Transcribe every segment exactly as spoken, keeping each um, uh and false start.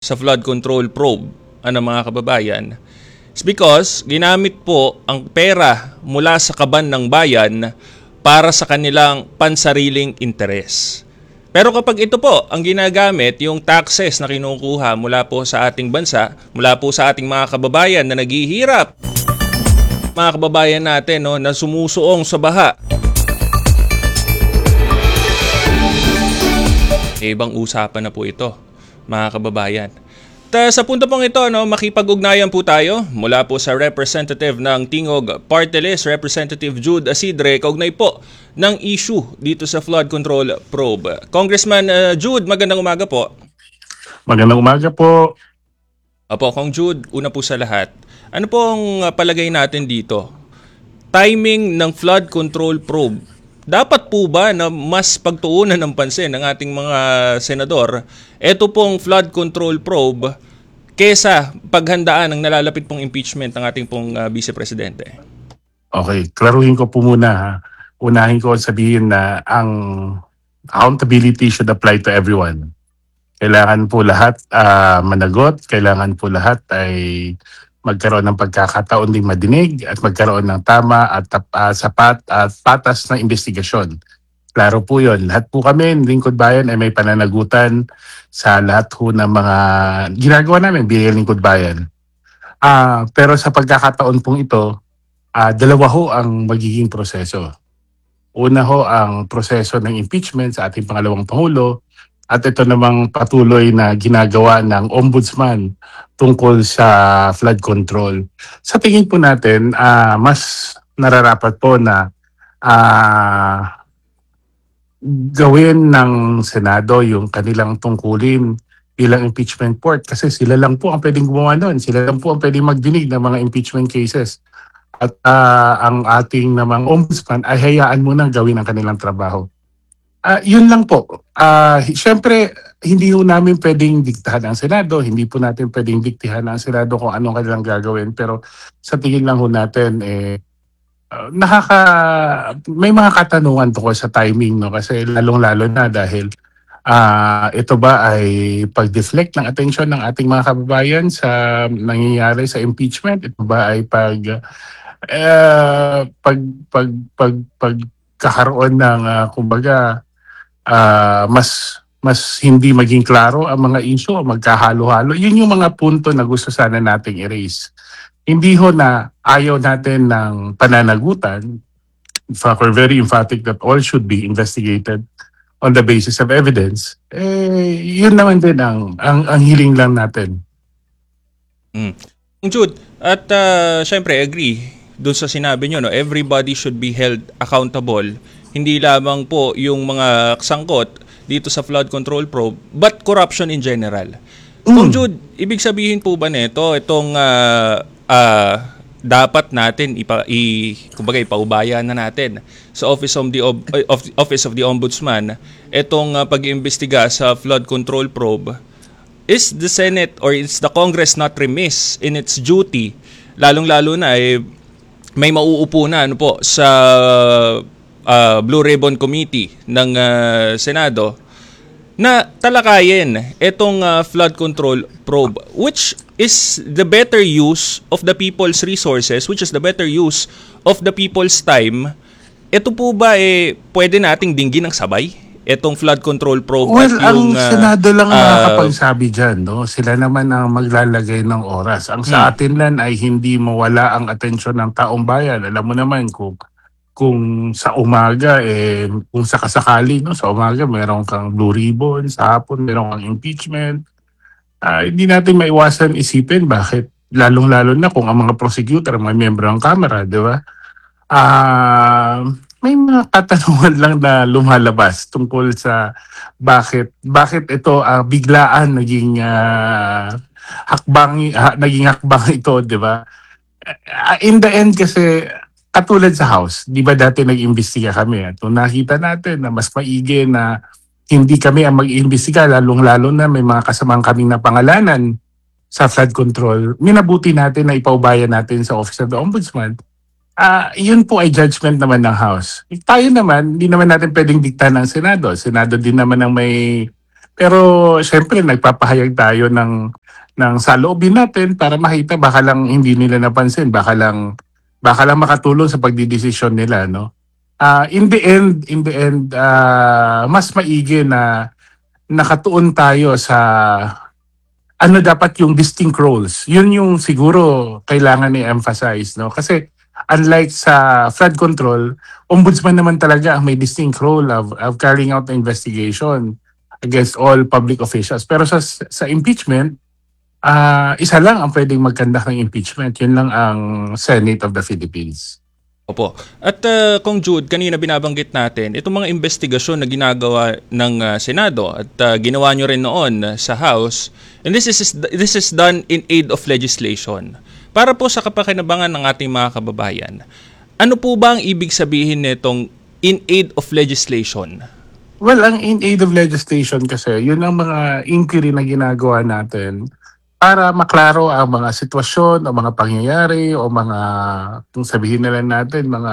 sa flood control probe, ano mga kababayan, it's because ginamit po ang pera mula sa kaban ng bayan para sa kanilang pansariling interes. Pero kapag ito po ang ginagamit, yung taxes na kinukuha mula po sa ating bansa, mula po sa ating mga kababayan na naghihirap, mga kababayan natin no, na sumusuong sa baha, e, ibang usapan na po ito, mga kababayan. Ta sa punto pong ito, no, makipag-ugnayan po tayo mula po sa representative ng Tingog Party List, Representative Jude Asidre, kaugnay po ng issue dito sa flood control probe. Congressman uh, Jude, magandang umaga po. Magandang umaga po. Apo, Kong Jude, una po sa lahat, ano po ang palagay natin dito? Timing ng flood control probe. Dapat po ba na mas pagtuunan ng pansin ng ating mga senador ito pong flood control probe kesa paghandaan ng nalalapit pong impeachment ng ating pong uh, Vice Presidente? Okay, klaruhin ko po muna ha. Unahin ko sabihin na ang accountability should apply to everyone. Kailangan po lahat uh, managot, kailangan po lahat ay magkaroon ng pagkakataon ding madinig at magkaroon ng tama at uh, sapat at patas na investigasyon. Klaro po yun. Lahat po kami, Lingkod Bayan, ay may pananagutan sa lahat po ng mga ginagawa namin bilang Lingkod Bayan. Uh, pero sa pagkakataon pong ito, uh, dalawa ho ang magiging proseso. Una ho ang proseso ng impeachment sa ating pangalawang Pangulo, at ito namang patuloy na ginagawa ng Ombudsman tungkol sa flood control. Sa tingin po natin, uh, mas nararapat po na uh, gawin ng Senado yung kanilang tungkulin bilang impeachment court kasi sila lang po ang pwedeng gumawa nun. Sila lang po ang pwedeng magdinig ng mga impeachment cases. At uh, ang ating namang Ombudsman ay hayaan mo nang gawin ang kanilang trabaho. Uh, yun lang po. Uh, Siyempre, hindi po namin pwedeng diktahan ang Senado. Hindi po natin pwedeng diktahan ang Senado kung anong kanilang gagawin. Pero sa tingin lang po natin, eh, uh, nakaka, may mga katanungan tungkol sa timing. No? Kasi lalong-lalo na dahil uh, ito ba ay pag-deflect ng atensyon ng ating mga kababayan sa nangyayari sa impeachment? Ito ba ay pag, uh, pag, pag, pag, pag kakaroon ng, uh, kumbaga, Uh, mas mas hindi maging klaro ang mga issue o magkahalo-halo. Yun yung mga punto na gusto sana nating erase. Hindi ho na ayaw natin ng pananagutan. In fact, we're very emphatic that all should be investigated on the basis of evidence. Eh, yun naman din ang, ang, ang hiling lang natin. Mm. Jude, at uh, syempre agree doon sa sinabi nyo, no? Everybody should be held accountable. Hindi lamang po yung mga sangkot dito sa flood control probe, but corruption in general. Mm. Kung Jude, ibig sabihin po ba nito, itong uh, uh, dapat natin ipa, i, kumbaga ipaubaya na natin sa Office of the, of, Office of the Ombudsman, itong uh, pag-iimbestiga sa flood control probe, is the Senate or is the Congress not remiss in its duty, lalong-lalo na eh, may mauupo na ano po sa Uh, Blue Ribbon Committee ng uh, Senado na talakayin itong uh, flood control probe, which is the better use of the people's resources, which is the better use of the people's time. Ito po ba eh pwede nating dinggin ng sabay itong flood control probe? Well, at yung, ang Senado lang uh, nakakapagsabi dyan, no? Sila naman ang maglalagay ng oras. Ang sa hmm. atin lang ay hindi mawala ang atensyon ng taong bayan. Alam mo naman kung kung sa umaga, eh, kung sakasakali, no, sa umaga, meron kang Blue Ribbon, sa hapon, meron kang impeachment. Uh, hindi natin maiwasan isipin bakit, lalong-lalo na kung ang mga prosecutor, mga miyembro ng Kamara, di ba? Uh, may mga katanungan lang na lumalabas tungkol sa bakit bakit ito uh, biglaan naging uh, hakbang, uh, naging hakbang ito, di ba? Uh, in the end kasi, katulad sa House, di ba dati nag-imbestiga kami at nung nakita natin na mas maigi na hindi kami ang mag-iimbestiga, lalong-lalo na may mga kasamang kaming napangalanan sa flood control, minabuti natin na ipaubaya natin sa Office of the Ombudsman. Uh, yun po ay judgment naman ng House. Tayo naman, hindi naman natin pwedeng diktahan ng Senado. Senado din naman ang may Pero syempre nagpapahayag tayo ng ng saloobin natin para makita baka lang hindi nila napansin, baka lang baka lang makatulong sa pagdedesisyon nila, no? Ah, in the end, in the end, ah, mas maigi na nakatuon tayo sa ano dapat yung distinct roles. Yun yung siguro kailangan i-emphasize, no? Kasi unlike sa flood control, ombudsman naman talaga ang may distinct role of, of carrying out the investigation against all public officials. Pero sa sa impeachment, ah isa lang ang pwedeng mag-conduct ng impeachment. Yun lang ang Senate of the Philippines. Opo. At uh, Kong Jude, kanina binabanggit natin, itong mga investigasyon na ginagawa ng uh, Senado at uh, ginawa nyo rin noon uh, sa House, and this is this is done in aid of legislation. Para po sa kapakinabangan ng ating mga kababayan, ano po ba ang ibig sabihin nitong in aid of legislation? Well, ang in aid of legislation kasi, yun ang mga inquiry na ginagawa natin para maklaro ang mga sitwasyon o mga pangyayari o mga, kung sabihin na lang natin, mga,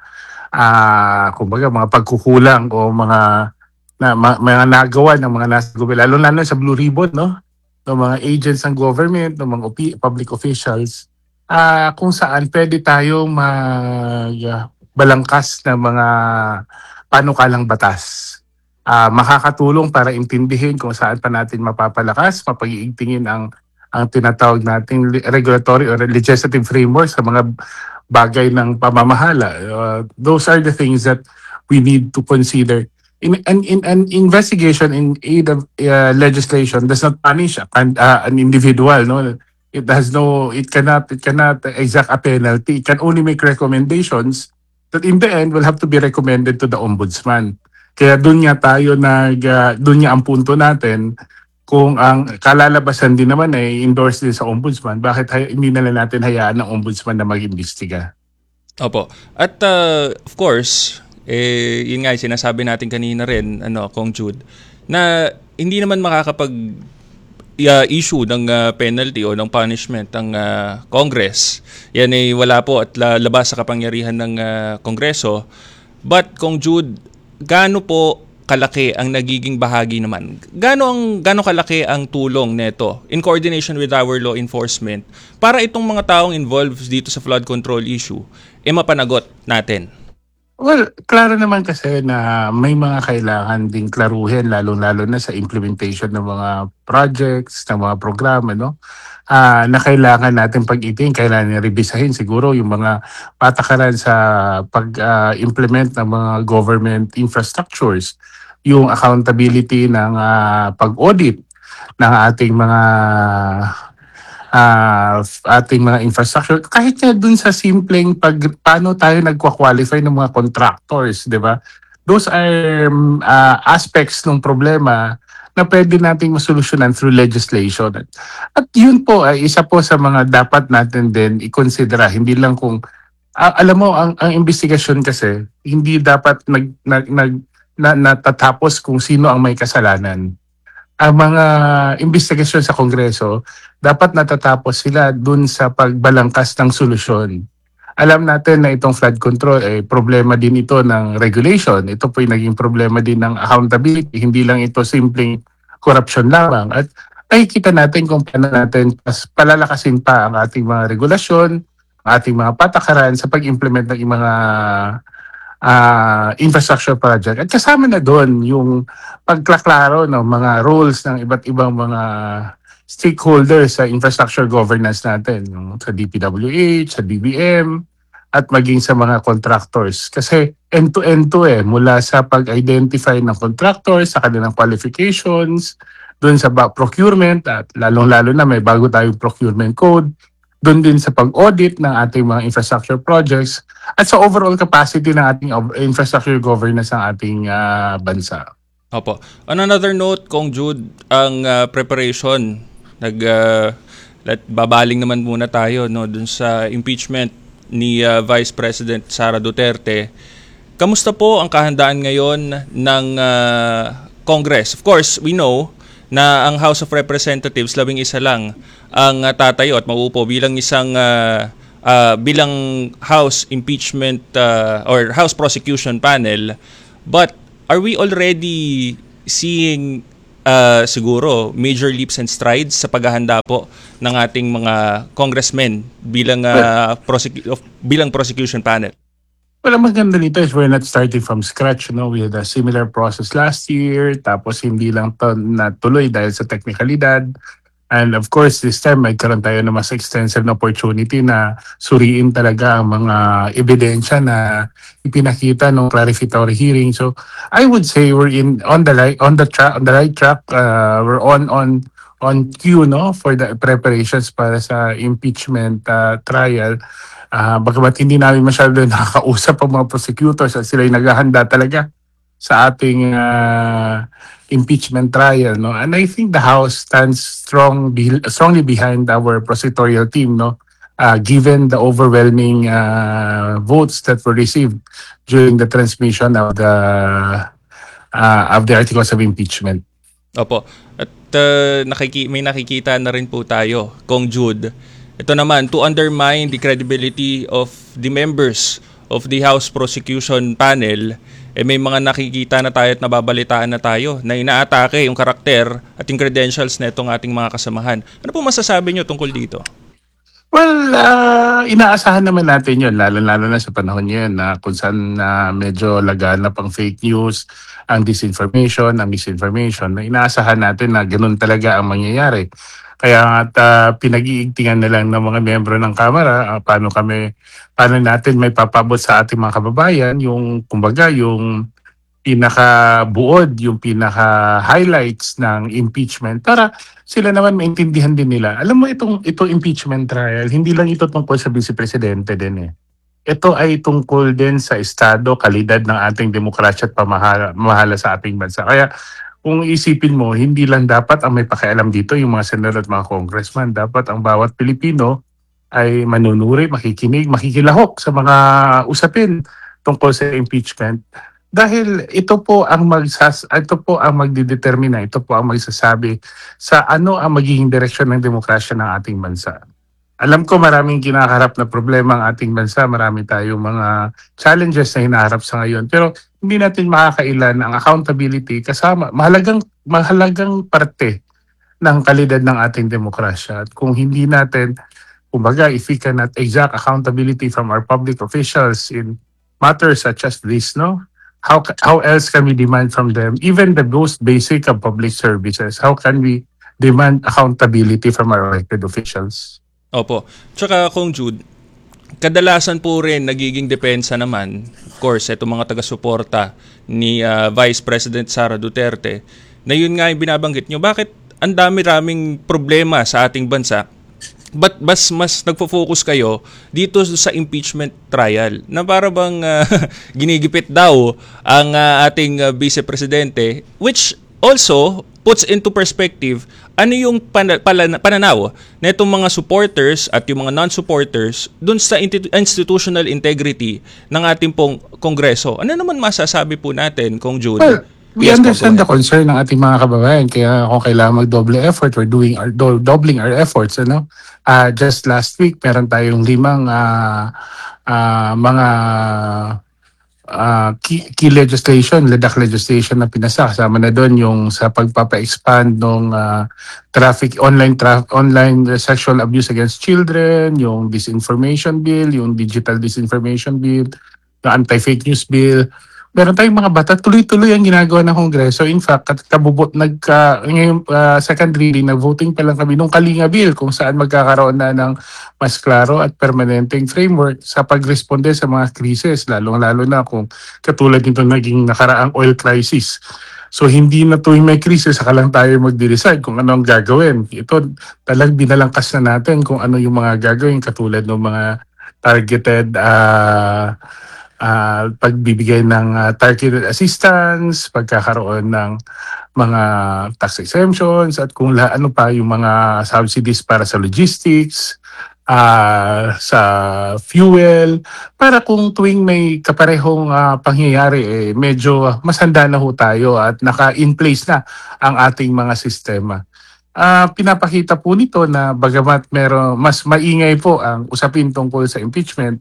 ah kumbaga, mga pagkukulang o mga, na, ma, mga nagawa ng mga nasa gobyerno, lalo-lalo sa Blue Ribbon, no? Ng mga agents ng government, ng mga opi- public officials, ah kung saan pwede tayong mag, ah, balangkas ng mga panukalang batas. Ah, makakatulong para intindihin kung saan pa natin mapapalakas, mapag-iigtingin ang ang tinatawag nating li- regulatory or legislative framework sa mga bagay ng pamamahala. Uh, those are the things that we need to consider. In an in, an investigation in aid of uh, legislation does not punish a, can- uh, an individual. No, it has no, it cannot, it cannot exact a penalty. It can only make recommendations that in the end will have to be recommended to the ombudsman. Kaya doon nga tayo nag, uh, doon nga ang punto natin kung ang kalalabasan din naman ay endorse din sa ombudsman, bakit hay- hindi na lang natin hayaan ng ombudsman na mag-imbestiga? Opo. At uh, of course, eh, yun nga yung sinasabi natin kanina rin, ano, Kong Jude, na hindi naman makakapag uh, issue ng uh, penalty o ng punishment ng uh, Congress. Yan ay wala po at la- labas sa kapangyarihan ng uh, Kongreso. But Kong Jude, gaano po kalaki ang nagiging bahagi naman? Gaano ang gaano kalaki ang tulong nito in coordination with our law enforcement para itong mga taong involved dito sa flood control issue eh mapanagot natin? Well, klaro naman kasi na may mga kailangan ding klaruhin, lalo-lalo na sa implementation ng mga projects, ng mga programa, no? Ah, na kailangan natin pag-iting, kailangan revisahin siguro yung mga patakaran sa pag-implement ng mga government infrastructures, yung accountability ng ah, pag-audit ng ating mga ah, f- ating mga infrastructure. Kahit nga dun sa simpleng pag paano tayo nagkwa-qualify ng mga contractors, 'di ba? Those are um, ah, aspects ng problema na pwede nating masolusyonan through legislation. At, at yun po ay isa po sa mga dapat natin din i-considera. Hindi lang kung, ah, alam mo, ang, ang investigasyon kasi, hindi dapat nag, nag, nag, na, natatapos kung sino ang may kasalanan. Ang mga investigasyon sa Kongreso, dapat natatapos sila dun sa pagbalangkas ng solusyon. Alam natin na itong flood control, eh, problema din ito ng regulation. Ito po yung naging problema din ng accountability. Hindi lang ito simpleng corruption lamang. At nakikita natin kung paano natin pas palalakasin pa ang ating mga regulasyon, ang ating mga patakaran sa pag-implement ng mga ah, infrastructure project. At kasama na doon yung pagklaklaro ng mga roles ng iba't ibang mga stakeholders sa infrastructure governance natin, no? Sa D P W H, sa D B M, at maging sa mga contractors. Kasi end-to-end to eh, mula sa pag-identify ng contractors, sa kanilang qualifications, doon sa ba- procurement, at lalong-lalo na may bago tayong procurement code, doon din sa pag-audit ng ating mga infrastructure projects, at sa overall capacity ng ating of- infrastructure governance ng ating ah, bansa. Opo. On another note, Kong Jude, ang uh, preparation, nag uh, let, babaling naman muna tayo no dun sa impeachment ni uh, Vice President Sara Duterte. Kamusta po ang kahandaan ngayon ng uh, Congress? Of course, we know na ang House of Representatives labing isa lang ang uh, tatayo at mauupo bilang isang uh, uh, bilang House impeachment uh, or House prosecution panel. But are we already seeing uh, siguro major leaps and strides sa paghahanda po ng ating mga congressmen bilang Well, uh, prosecu- of- bilang prosecution panel. well, ang maganda nito is we're not starting from scratch. No? We had a similar process last year, tapos hindi lang to natuloy dahil sa teknikalidad. And of course, this time magkaroon tayo ng mas extensive na opportunity na suriin talaga ang mga ebidensya na ipinakita ng clarificatory hearing. So I would say we're in on the right on the track on the right track. Uh, we're on on on cue, no, for the preparations para sa impeachment uh, trial. Uh, bagamat hindi namin masyado nakakausap ang mga prosecutors at sila ay naghahanda talaga sa ating uh, impeachment trial, no. And I think the House stands strong be- strongly behind our prosecutorial team, no, uh, given the overwhelming uh, votes that were received during the transmission of the uh, of the articles of impeachment. Opo. At uh, nakiki- may nakikita na rin po tayo, Kong Jude. Ito naman, to undermine the credibility of the members of the House Prosecution Panel, eh may mga nakikita na tayo at nababalitaan na tayo na inaatake yung karakter at yung credentials na itong ating mga kasamahan. Ano po masasabi nyo tungkol dito? Well, uh, inaasahan naman natin yun, lalo-lalo na sa panahon ngayon na kung saan uh, medyo laganap ang fake news, ang disinformation, ang misinformation, na inaasahan natin na ganun talaga ang mangyayari. Kaya at uh, pinag-iigtingan na lang ng mga miyembro ng Kamara, uh, paano kami, paano natin may papabot sa ating mga kababayan, yung, kumbaga, yung pinaka-buod, yung pinaka-highlights ng impeachment para sila naman maintindihan din nila. Alam mo itong itong impeachment trial, hindi lang ito tungkol sa vice presidente din eh. Ito ay tungkol din sa estado, kalidad ng ating demokrasya at pamahala, pamahala sa ating bansa. Kaya kung isipin mo, hindi lang dapat ang may pakialam dito yung mga senador at mga congressman. Dapat ang bawat Pilipino ay manunuri, makikinig, makikilahok sa mga usapin tungkol sa impeachment. Dahil ito po ang magsas ito po ang magdedetermina, ito po ang magsasabi sa ano ang magiging direksyon ng demokrasya ng ating bansa. Alam ko maraming kinakaharap na problema ang ating bansa, marami tayong mga challenges na hinaharap sa ngayon. Pero hindi natin makakailan ang accountability kasama mahalagang mahalagang parte ng kalidad ng ating demokrasya. At kung hindi natin, kumbaga, if we cannot exact accountability from our public officials in matters such as this, no? How ca- how else can we demand from them, even the most basic of public services? How can we demand accountability from our elected officials? Opo. Tsaka Kong Jude, kadalasan po rin nagiging depensa naman, of course, itong mga taga-suporta ni uh, Vice President Sara Duterte, na yun nga yung binabanggit nyo, bakit ang dami-raming problema sa ating bansa, but mas mas nagfo-focus kayo dito sa impeachment trial na para bang uh, ginigipit daw ang uh, ating uh, vice presidente, which also puts into perspective ano yung pan- pala- pananaw na itong mga supporters at yung mga non-supporters dun sa inti- institutional integrity ng ating pong kongreso. Ano naman masasabi po natin, Kong Jude? Well, we Yes po, understand go the concern ng ating mga kababayan. Kaya kung kailangan mag-double effort, we're doing our do- doubling our efforts. Ano? Uh, just last week, meron tayong limang uh, uh, mga uh, key, key legislation, L E D A C legislation na pinasa. Kasama na doon yung sa pagpapa-expand ng uh, traffic, online tra- online sexual abuse against children, yung disinformation bill, yung digital disinformation bill, yung anti-fake news bill. Meron tayong mga bata, tuloy-tuloy ang ginagawa ng Kongreso. In fact, kat- kabubot, nagka, ngayon, uh, second reading, nag-voting pa lang kami nung Kalinga Bill kung saan magkakaroon na ng mas klaro at permanenteng framework sa pagresponde sa mga krisis, lalong-lalo na kung katulad nito naging nakaraang oil crisis. So hindi na tuwing may krisis, saka lang tayo magde-decide kung ano ang gagawin. Ito talag binalangkas na natin kung ano yung mga gagawin katulad ng mga targeted uh, uh, pagbibigay ng uh, targeted assistance, pagkakaroon ng mga tax exemptions at kung la, ano pa yung mga subsidies para sa logistics, uh, sa fuel, para kung tuwing may kaparehong uh, pangyayari, eh, medyo mas handa na ho tayo at naka-in place na ang ating mga sistema. Uh, pinapakita po nito na bagamat meron mas maingay po ang usapin tungkol sa impeachment,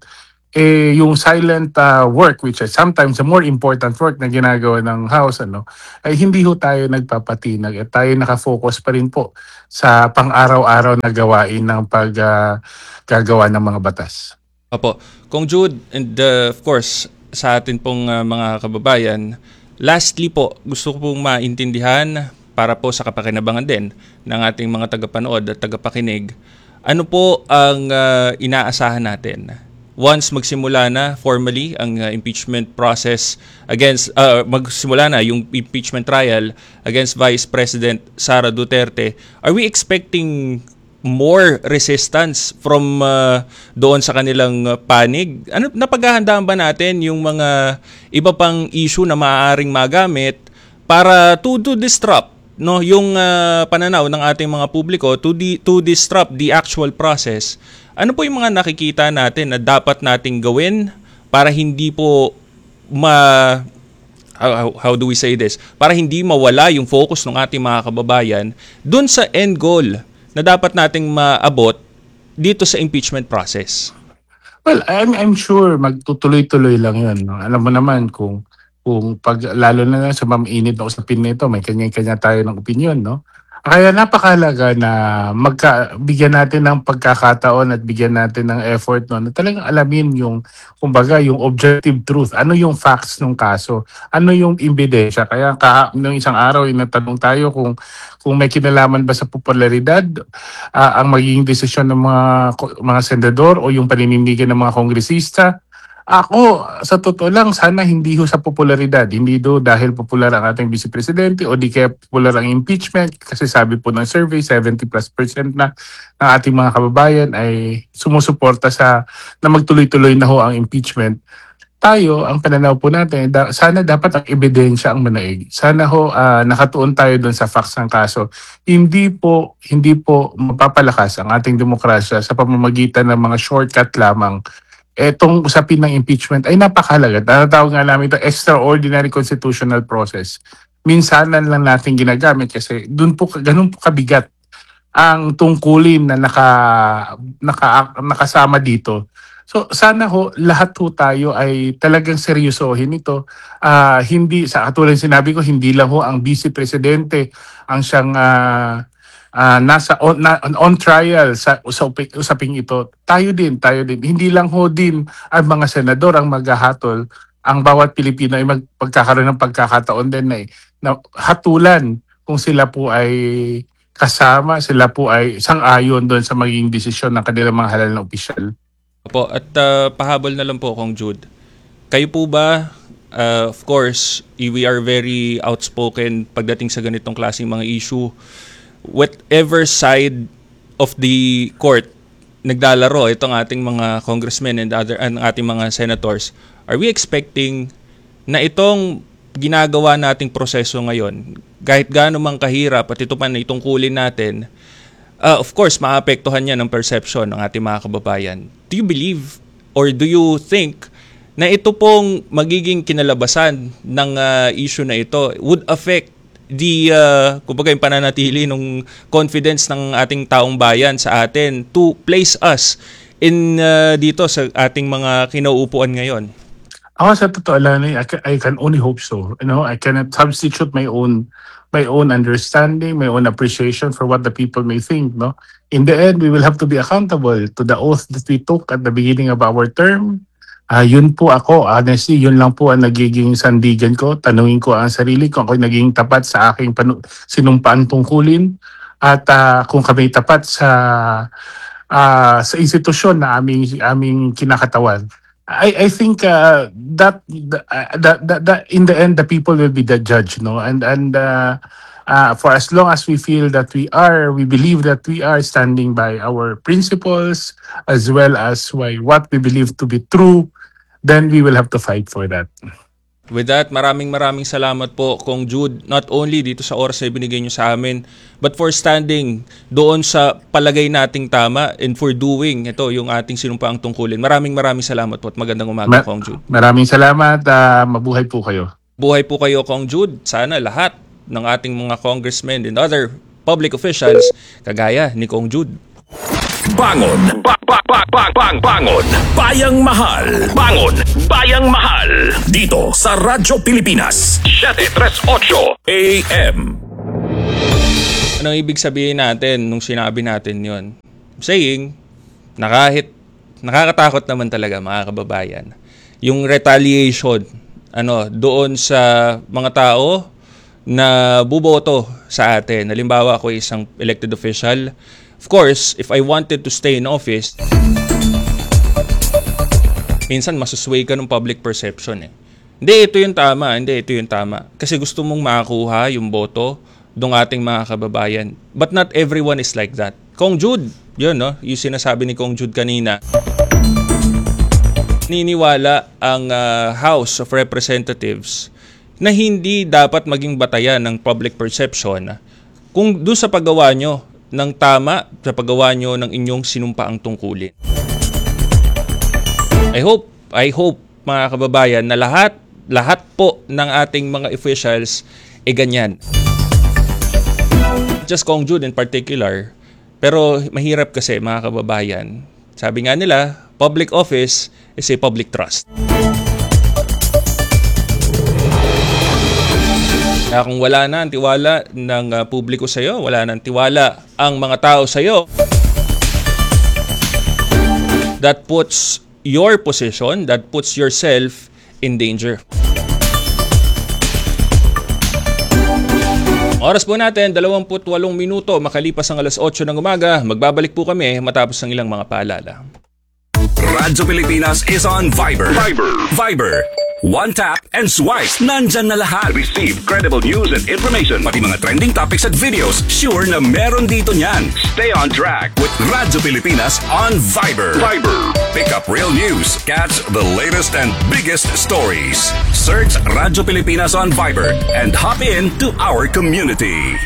eh yung silent uh, work, which is sometimes the more important work na ginagawa ng House, ano, ay hindi ho tayo nagpapatinag at tayo nakafocus pa rin po sa pang-araw-araw na gawain ng pag uh, gagawa ng mga batas. Opo. Kong Jude, and uh, of course, sa atin pong uh, mga kababayan, lastly po, gusto ko pong maintindihan para po sa kapakinabangan din ng ating mga tagapanood at tagapakinig, ano po ang uh, inaasahan natin once magsimula na formally ang uh, impeachment process against, uh, magsimula na yung impeachment trial against Vice President Sara Duterte? Are we expecting more resistance from uh, doon sa kanilang uh, panig? Ano, napaghahandaan ba natin yung mga iba pang issue na maaaring magamit para to, to disrupt no yung uh, pananaw ng ating mga publiko, to di, to disrupt the actual process? Ano po yung mga nakikita natin na dapat nating gawin para hindi po ma how, how do we say this? Para hindi mawala yung focus ng ating mga kababayan doon sa end goal na dapat nating maabot dito sa impeachment process? Well, I'm, I'm sure magtutuloy-tuloy lang yun. No? Alam mo naman kung kung pag lalo na sa mamainit na usapin nito, may kanya-kanya tayo ng opinion, no? Kaya napakahalaga na magka, bigyan natin ng pagkakataon at bigyan natin ng effort no, na talagang alamin yung, kumbaga, yung objective truth. Ano yung facts ng kaso? Ano yung ebidensya? Kaya kaha, nung isang araw, inatanong tayo kung kung may kinalaman ba sa popularidad uh, ang magiging desisyon ng mga mga senador o yung paninindigan ng mga kongresista. Ako, sa totoo lang, sana hindi ho sa popularidad. Hindi do dahil popular ang ating Vice Presidente o di kaya popular ang impeachment. Kasi sabi po ng survey, seventy plus percent na ng ating mga kababayan ay sumusuporta sa na magtuloy-tuloy na ho ang impeachment. Tayo, ang pananaw po natin, da, sana dapat ang ebidensya ang manaig. Sana ho uh, nakatuon tayo doon sa facts ng kaso. Hindi po hindi po mapapalakas ang ating demokrasya sa pamamagitan ng mga shortcut lamang. Etong usapin ng impeachment ay napakahalaga. Tinatawag nga namin ito extraordinary constitutional process. Minsanan lang natin ginagamit kasi doon po ganun po kabigat ang tungkulin na naka, naka nakasama dito. So sana ho lahat ho tayo ay talagang seryosohin ito. Uh, hindi sa katulad sinabi ko, hindi lang ho ang Vice Presidente ang siyang uh, Uh, nasa on, na, on trial sa usaping, usaping ito. Tayo din, tayo din. Hindi lang ho din ang mga senador ang maghahatol. Ang bawat Pilipino ay magpagkakaroon ng pagkakataon din na, eh, na hatulan kung sila po ay kasama, sila po ay sang-ayon doon sa magiging desisyon ng kanilang mga halal na opisyal. Opo, at uh, pahabol na lang po kung Jude. Kayo po ba, uh, of course, we are very outspoken pagdating sa ganitong klaseng mga issue. Whatever side of the court naglalaro itong ating mga congressmen and other and ating mga senators, are we expecting na itong ginagawa nating proseso ngayon, kahit gaano mang kahirap at ito pa na itungkulin natin, uh, of course, maapektuhan niya ng perception ng ating mga kababayan? Do you believe or do you think na ito pong magiging kinalabasan ng uh, issue na ito would affect the uh, kumbaga yung pananatili ng confidence ng ating taong bayan sa atin to place us in uh, dito sa ating mga kinauupuan ngayon? Ako sa totoo lang, I can, I can only hope so. You know, I cannot substitute my own my own understanding, my own appreciation for what the people may think. No, in the end, we will have to be accountable to the oath that we took at the beginning of our term. Uh, yun po ako, honestly, yun lang po ang nagiging sandigan ko. Tanungin ko ang sarili ko kung naging tapat sa aking panu- sinumpaan tungkulin at uh, kung kami tapat sa uh, sa institusyon na aming aming kinakatawan. I I think uh, that, uh, that, that that in the end the people will be the judge, no, and and uh, uh, for as long as we feel that we are, we believe that we are standing by our principles as well as why what we believe to be true, then we will have to fight for that. With that, maraming maraming salamat po Kong Jude, not only dito sa oras na ibinigay nyo sa amin, but for standing doon sa palagay nating tama and for doing ito yung ating sinumpaang tungkulin. Maraming maraming salamat po at magandang umaga, Ma- Kong Jude. Maraming salamat. Uh, mabuhay po kayo. Buhay po kayo, Kong Jude. Sana lahat ng ating mga congressmen and other public officials kagaya ni Kong Jude. Bangon! Ba ba ba ba bang bangon! Bayang Mahal! Bangon! Bayang Mahal! Dito sa Radyo Pilipinas, seven thirty-eight A M. Anong ibig sabihin natin nung sinabi natin yon? Saying, na kahit nakakatakot naman talaga mga kababayan, yung retaliation ano doon sa mga tao na buboto sa atin. Halimbawa, ako isang elected official. Of course, if I wanted to stay in office, minsan masusway ka ng public perception eh. Hindi, ito yung tama. Hindi, ito yung tama. Kasi gusto mong makakuha yung boto ng ating mga kababayan. But not everyone is like that. Kong Jude, yun no, yung sinasabi ni Kong Jude kanina. Niniwala ang uh, House of Representatives na hindi dapat maging batayan ng public perception kung doon sa paggawa nyo ng tama, sa paggawa nyo ng inyong sinumpaang tungkulin. I hope, I hope mga kababayan na lahat, lahat po ng ating mga officials ay ganyan. Just Kong Jude in particular, pero mahirap kasi mga kababayan. Sabi nga nila, public office is a public trust. Kaya kung wala na ang tiwala ng uh, publiko sa iyo, wala na ang tiwala ang mga tao sa iyo, that puts your position, that puts yourself in danger. Oras po natin, dalawampu't walong minuto makalipas ang alas otso ng umaga. Magbabalik po kami matapos ang ilang mga paalala. Radyo Pilipinas is on Viber. Viber. Viber. One tap and swipe. Nandyan na lahat. Receive credible news and information. Pati mga trending topics at videos. Sure na meron dito niyan. Stay on track with Radyo Pilipinas on Viber. Viber. Pick up real news. Catch the latest and biggest stories. Search Radyo Pilipinas on Viber and hop in to our community.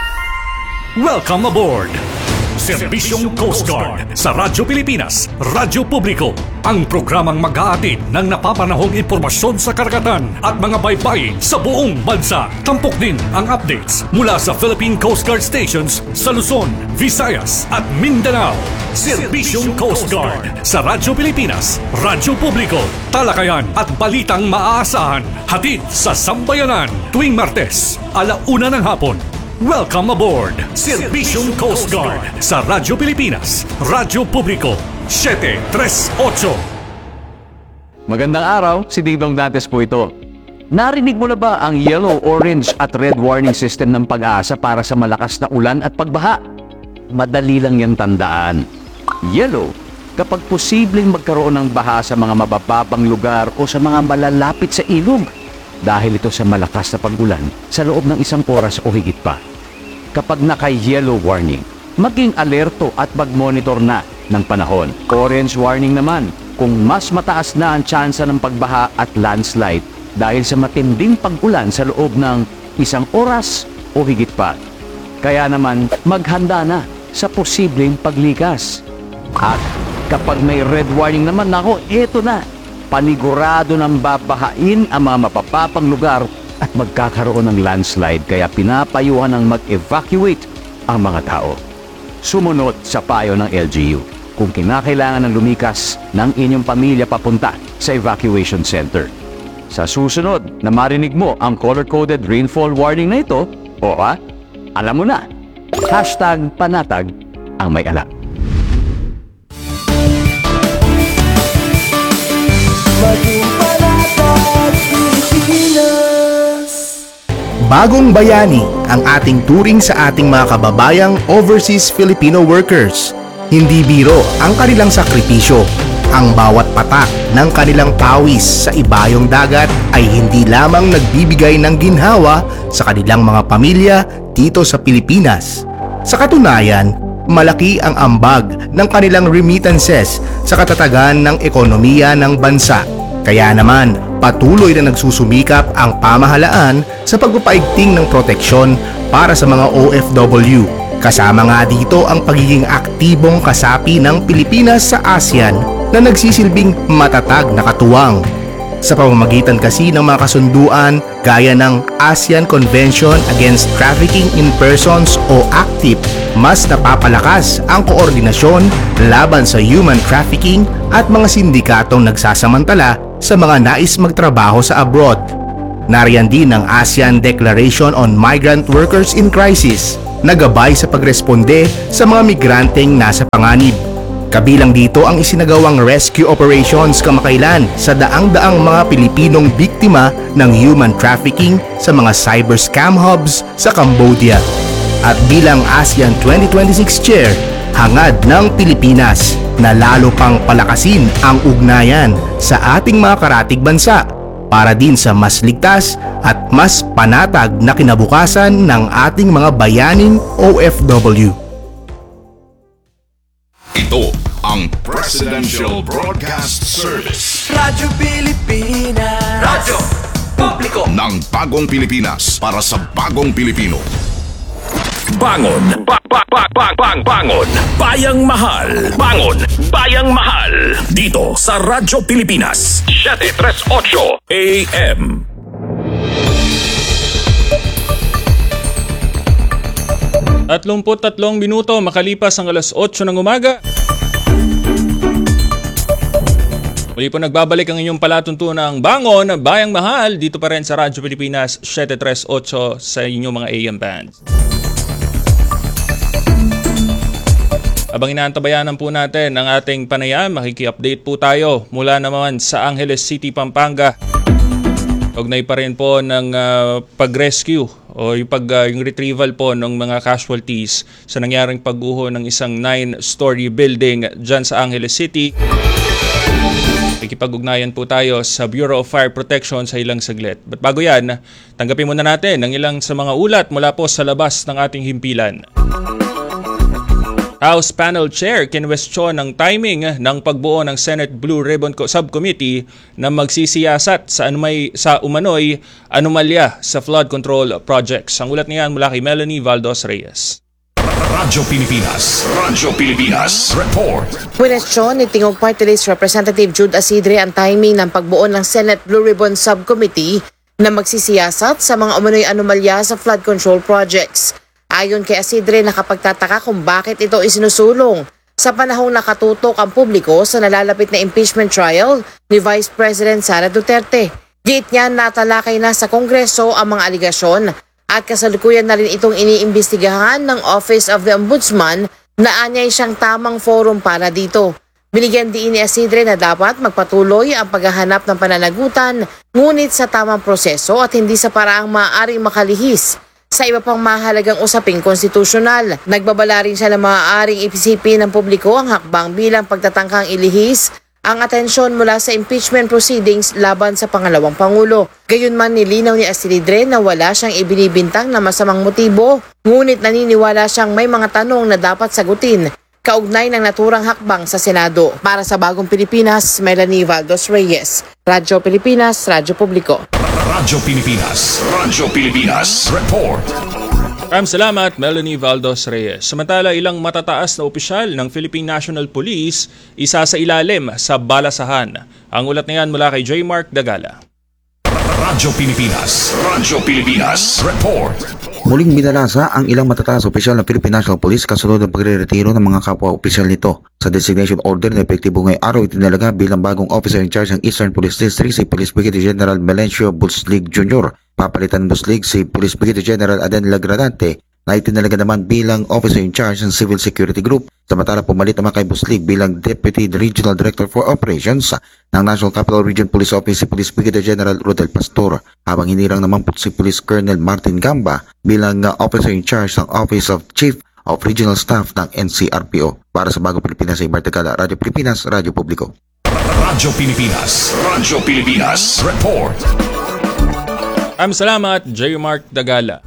Welcome aboard! Serbisyong Coast Guard sa Radyo Pilipinas, Radyo Publiko. Ang programang mag-aatid ng napapanahong impormasyon sa karagatan at mga baybayin sa buong bansa. Tampok din ang updates mula sa Philippine Coast Guard stations sa Luzon, Visayas at Mindanao. Serbisyong Coast Guard sa Radyo Pilipinas, Radyo Publiko. Talakayan at balitang maaasahan. Hatid sa Sambayanan tuwing Martes, alauna ng hapon. Welcome aboard! Serbisyong Coast Guard sa Radyo Pilipinas, Radyo Publiko, seven thirty-eight. Magandang araw, si Dingdong Dantes po ito. Narinig mo na ba ang yellow, orange at red warning system ng Pag-asa para sa malakas na ulan at pagbaha? Madali lang yan tandaan. Yellow, kapag posibleng magkaroon ng baha sa mga mabababang lugar o sa mga malalapit sa ilog, dahil ito sa malakas na pag-ulan sa loob ng isang oras o higit pa. Kapag naka-yellow warning, maging alerto at mag-monitor na ng panahon. Orange warning naman, kung mas mataas na ang tsansa ng pagbaha at landslide dahil sa matinding pag-ulan sa loob ng isang oras o higit pa. Kaya naman, maghanda na sa posibleng paglikas. At kapag may red warning naman, nako, eto na. Panigurado ng babahain ang mga mapapapang lugar at magkakaroon ng landslide, kaya pinapayuhan ng mag-evacuate ang mga tao. Sumunod sa payo ng L G U kung kinakailangan ng lumikas ng inyong pamilya papunta sa evacuation center. Sa susunod na marinig mo ang color-coded rainfall warning na ito, o ah, alam mo na, hashtag panatag ang may alam. Bagong Bayani, ang ating turing sa ating mga kababayang overseas Filipino workers. Hindi biro ang kanilang sakripisyo. Ang bawat patak ng kanilang pawis sa ibayong dagat ay hindi lamang nagbibigay ng ginhawa sa kanilang mga pamilya dito sa Pilipinas. Sa katunayan, malaki ang ambag ng kanilang remittances sa katatagan ng ekonomiya ng bansa. Kaya naman, patuloy na nagsusumikap ang pamahalaan sa pagpapaigting ng proteksyon para sa mga O F W. Kasama nga dito ang pagiging aktibong kasapi ng Pilipinas sa ASEAN na nagsisilbing matatag na katuwang. Sa pamamagitan kasi ng mga kasunduan gaya ng ASEAN Convention Against Trafficking in Persons o ACTIP, mas napapalakas ang koordinasyon laban sa human trafficking at mga sindikatong nagsasamantala sa mga nais magtrabaho sa abroad. Nariyan din ang ASEAN Declaration on Migrant Workers in Crisis na gabay sa pagresponde sa mga migranteng nasa panganib. Kabilang dito ang isinagawang rescue operations kamakailan sa daang-daang mga Pilipinong biktima ng human trafficking sa mga cyber scam hubs sa Cambodia. At bilang ASEAN twenty twenty-six Chair, hangad ng Pilipinas na lalo pang palakasin ang ugnayan sa ating mga karatig bansa para din sa mas ligtas at mas panatag na kinabukasan ng ating mga bayaning O F W. Ito ang Presidential Broadcast Service Radyo Pilipinas, Radyo Publiko ng Bagong Pilipinas para sa Bagong Pilipino. Bangon! Ba ba ba ba bang bangon! Bayang Mahal! Bangon! Bayang Mahal! Dito sa Radyo Pilipinas, seven thirty-eight A M. Tatlumput tatlong minuto makalipas ang alas otso ng umaga. Muli po nagbabalik ang inyong palatuntunang Bangon, Bayang Mahal, dito pa rin sa Radyo Pilipinas, seven thirty-eight sa inyong mga A M bands. Abang inaantabayanan po natin ang ating panayam, makiki-update po tayo mula naman sa Angeles City, Pampanga. Ugnay pa rin po ng uh, pag-rescue o yung, pag, uh, yung retrieval po ng mga casualties sa nangyaring pagguho ng isang nine-story building dyan sa Angeles City. Ikipag-ugnayan po tayo sa Bureau of Fire Protection sa ilang saglit. But bago yan, tanggapin muna natin ang ilang sa mga ulat mula po sa labas ng ating himpilan. House Panel Chair kinwestiyon ang timing ng pagbuo ng Senate Blue Ribbon Subcommittee na magsisiyasat sa, anumay, sa umano'y anomalya sa flood control projects. Ang ulat niyan mula kay Melanie Valdos Reyes. Radyo Pilipinas, Radyo Pilipinas, Report. Kwestiyon ni Tingog Party List Representative Jude Asidre ang timing ng pagbuo ng Senate Blue Ribbon Subcommittee na magsisiyasat sa mga umano'y anomalya sa flood control projects. Ayon kay Asidre, nakapagtataka kung bakit ito isinusulong sa panahong nakatutok ang publiko sa nalalapit na impeachment trial ni Vice President Sara Duterte. Gate niya natalakay na sa Kongreso ang mga aligasyon at kasalukuyan na rin itong iniimbestigahan ng Office of the Ombudsman na anyay siyang tamang forum para dito. Binigyan din ni Asidre na dapat magpatuloy ang paghahanap ng pananagutan ngunit sa tamang proseso at hindi sa paraang maaaring makalihis sa iba pang mahalagang usaping konstitusyonal. Nagbabala rin siya na maaaring ipisipin ng publiko ang hakbang bilang pagtatangkang ilihis ang atensyon mula sa impeachment proceedings laban sa pangalawang Pangulo. Gayunman nilinaw ni Asidre na wala siyang ibinibintang na masamang motibo, ngunit naniniwala siyang may mga tanong na dapat sagutin kaugnay ng naturang hakbang sa Senado. Para sa Bagong Pilipinas, Melanie Valdos Reyes, Radyo Pilipinas, Radyo Publiko. Radyo Pilipinas, Radyo Pilipinas, Report. Maraming salamat, Melanie Valdos Reyes. Samantala, ilang matataas na opisyal ng Philippine National Police isa sa ilalim sa balasahan. Ang ulat na yan mula kay J. Mark Dagala. Radyo Pilipinas, Radyo Pilipinas, Report. Muling binalasa ang ilang matataas opisyal ng Philippine National Police kasunod ng pagre-retiro ng mga kapwa-opisyal nito. Sa designation order na epektibo ngayong araw, itinalaga bilang bagong officer in charge ng Eastern Police District si Police Brigadier General Melencio Buslig Junior Papalitan Buslig si Police Brigadier General Aden Lagradante na itinalaga naman bilang officer in charge ng Civil Security Group. Samantala pumalit naman kay Buslig bilang Deputy Regional Director for Operations ng National Capital Region Police Office si Police Brigadier General Rodel Pastor, habang hinirang naman po si Police Colonel Martin Gamba bilang uh, officer in charge ng Office of Chief of Regional Staff ng N C R P O. Para sa Bagong Pilipinas sa Ibartagala, Radyo Pilipinas, Radyo Publiko. Radyo Pilipinas, Radyo Pilipinas, Report. Maraming salamat, J. Mark Dagala.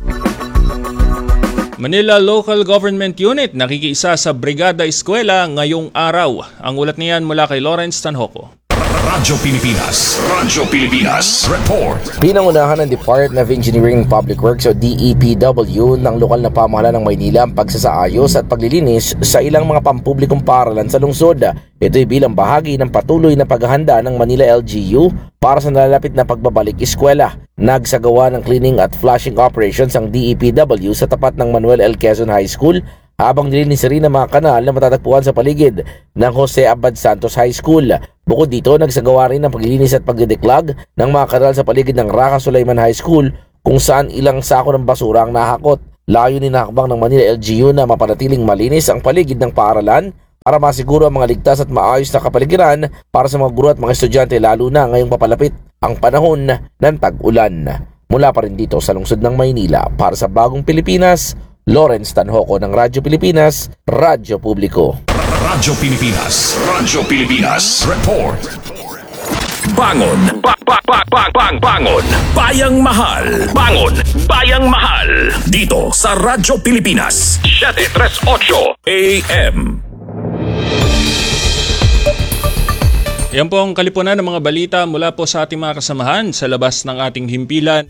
Manila Local Government Unit nakikiisa sa Brigada Eskwela ngayong araw. Ang ulat niyan mula kay Lawrence Tanhoco. Radyo Pilipinas. Radyo Pilipinas. Report. Pinangunahan ng Department of Engineering and Public Works o D E P W ng lokal na pamahalaan ng Maynila ang pagsasaayos at paglilinis sa ilang mga pampublikong paaralan sa lungsod. Ito'y bilang bahagi ng patuloy na paghahanda ng Manila L G U para sa nalalapit na pagbabalik eskwela. Nagsagawa ng cleaning at flushing operations ang D E P W sa tapat ng Manuel L. Quezon High School habang nilinis rin ang mga kanal na matatagpuan sa paligid ng Jose Abad Santos High School. Bukod dito, nagsagawa rin ng paglilinis at pagdideklag ng mga kanal sa paligid ng Raka Sulaiman High School kung saan ilang sako ng basura ang nahakot. Layunin na hakbang ng Manila L G U na mapanatiling malinis ang paligid ng paaralan para masiguro ang mga ligtas at maayos na kapaligiran para sa mga guro at mga estudyante lalo na ngayong papalapit ang panahon ng tag-ulan. Mula pa rin dito sa lungsod ng Maynila para sa Bagong Pilipinas, Lawrence Tanhoco ng Radyo Pilipinas, Radyo Publiko. Radyo Pilipinas. Radyo Pilipinas. Report. Bangon, ba, ba, ba, ba, bang, bangon, bayang mahal. Bangon, bayang mahal. Dito sa Radyo Pilipinas, seven thirty-eight A M. Yan po ang kalipunan ng mga balita mula po sa ating mga kasamahan sa labas ng ating himpilan.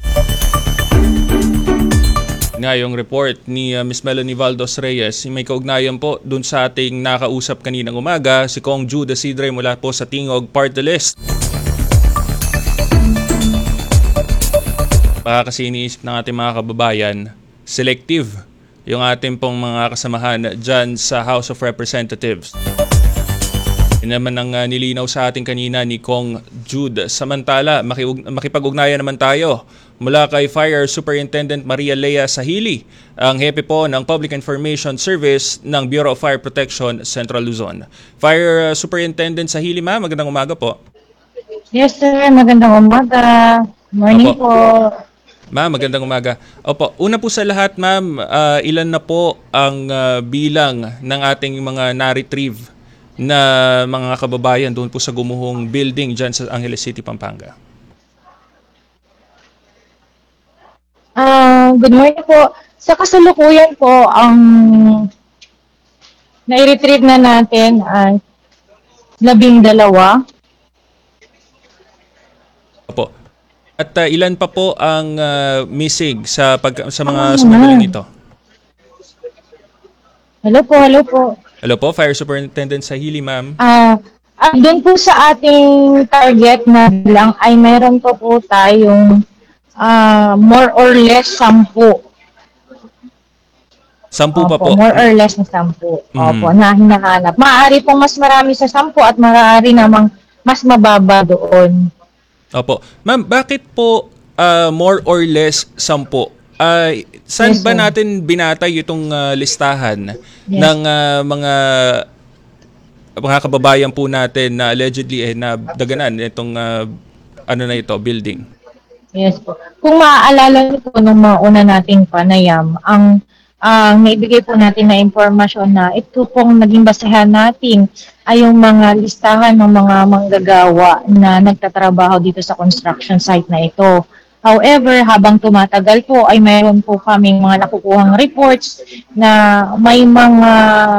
Ngayong report ni uh, Miss Melanie Valdos Reyes, may kaugnayan po dun sa ating nakausap kaninang umaga, si Kong Jude Asidre mula po sa Tingog Party List. Baka kasi iniisip ng ating mga kababayan, selective yung ating pong mga kasamahan dyan sa House of Representatives. Yan naman ang uh, nilinaw sa ating kanina ni Kong Jude. Samantala, makiug- makipag-ugnayan naman tayo mula kay Fire Superintendent Maria Lea Sahili, ang hepe po ng Public Information Service ng Bureau of Fire Protection Central Luzon. Fire uh, Superintendent Sahili, ma'am, magandang umaga po. Yes sir, magandang umaga. Morning Opo. po. Ma'am, magandang umaga. Opo, una po sa lahat, ma'am, uh, ilan na po ang uh, bilang ng ating mga na-retrieve na mga kababayan doon po sa gumuhong building dyan sa Angeles City, Pampanga? Uh, good morning po. Sa kasalukuyan po, ang nai-retrieve na natin ay labing dalawa. Opo. At uh, ilan pa po ang uh, missing sa pag sa mga Ah, sumagaling ito? Hello po, hello po. Hello po, Fire Superintendent Sahili, ma'am. Ah, uh, doon po sa ating target na bilang ay meron po po tayong uh, more or less sampu. Sampu pa Opo, po. more or less na sampu. Mm. Opo, na hinahanap. Maaari pong mas marami sa sampu at maaari namang mas mababa doon. Opo. Ma'am, bakit po uh, more or less sampu? Uh, saan Yes, ba sir. natin binatay itong uh, listahan Yes. ng uh, mga mga kababayan po natin na allegedly eh, na daganan itong uh, ano na ito, building? Yes po. Kung maaalala niyo po nung mga una nating panayam, ang ang naibigay po natin na impormasyon na ito pong naging basehan natin ay yung mga listahan ng mga manggagawa na nagtatrabaho dito sa construction site na ito. However, habang tumatagal po ay mayroon po kaming mga nakukuhang reports na may mga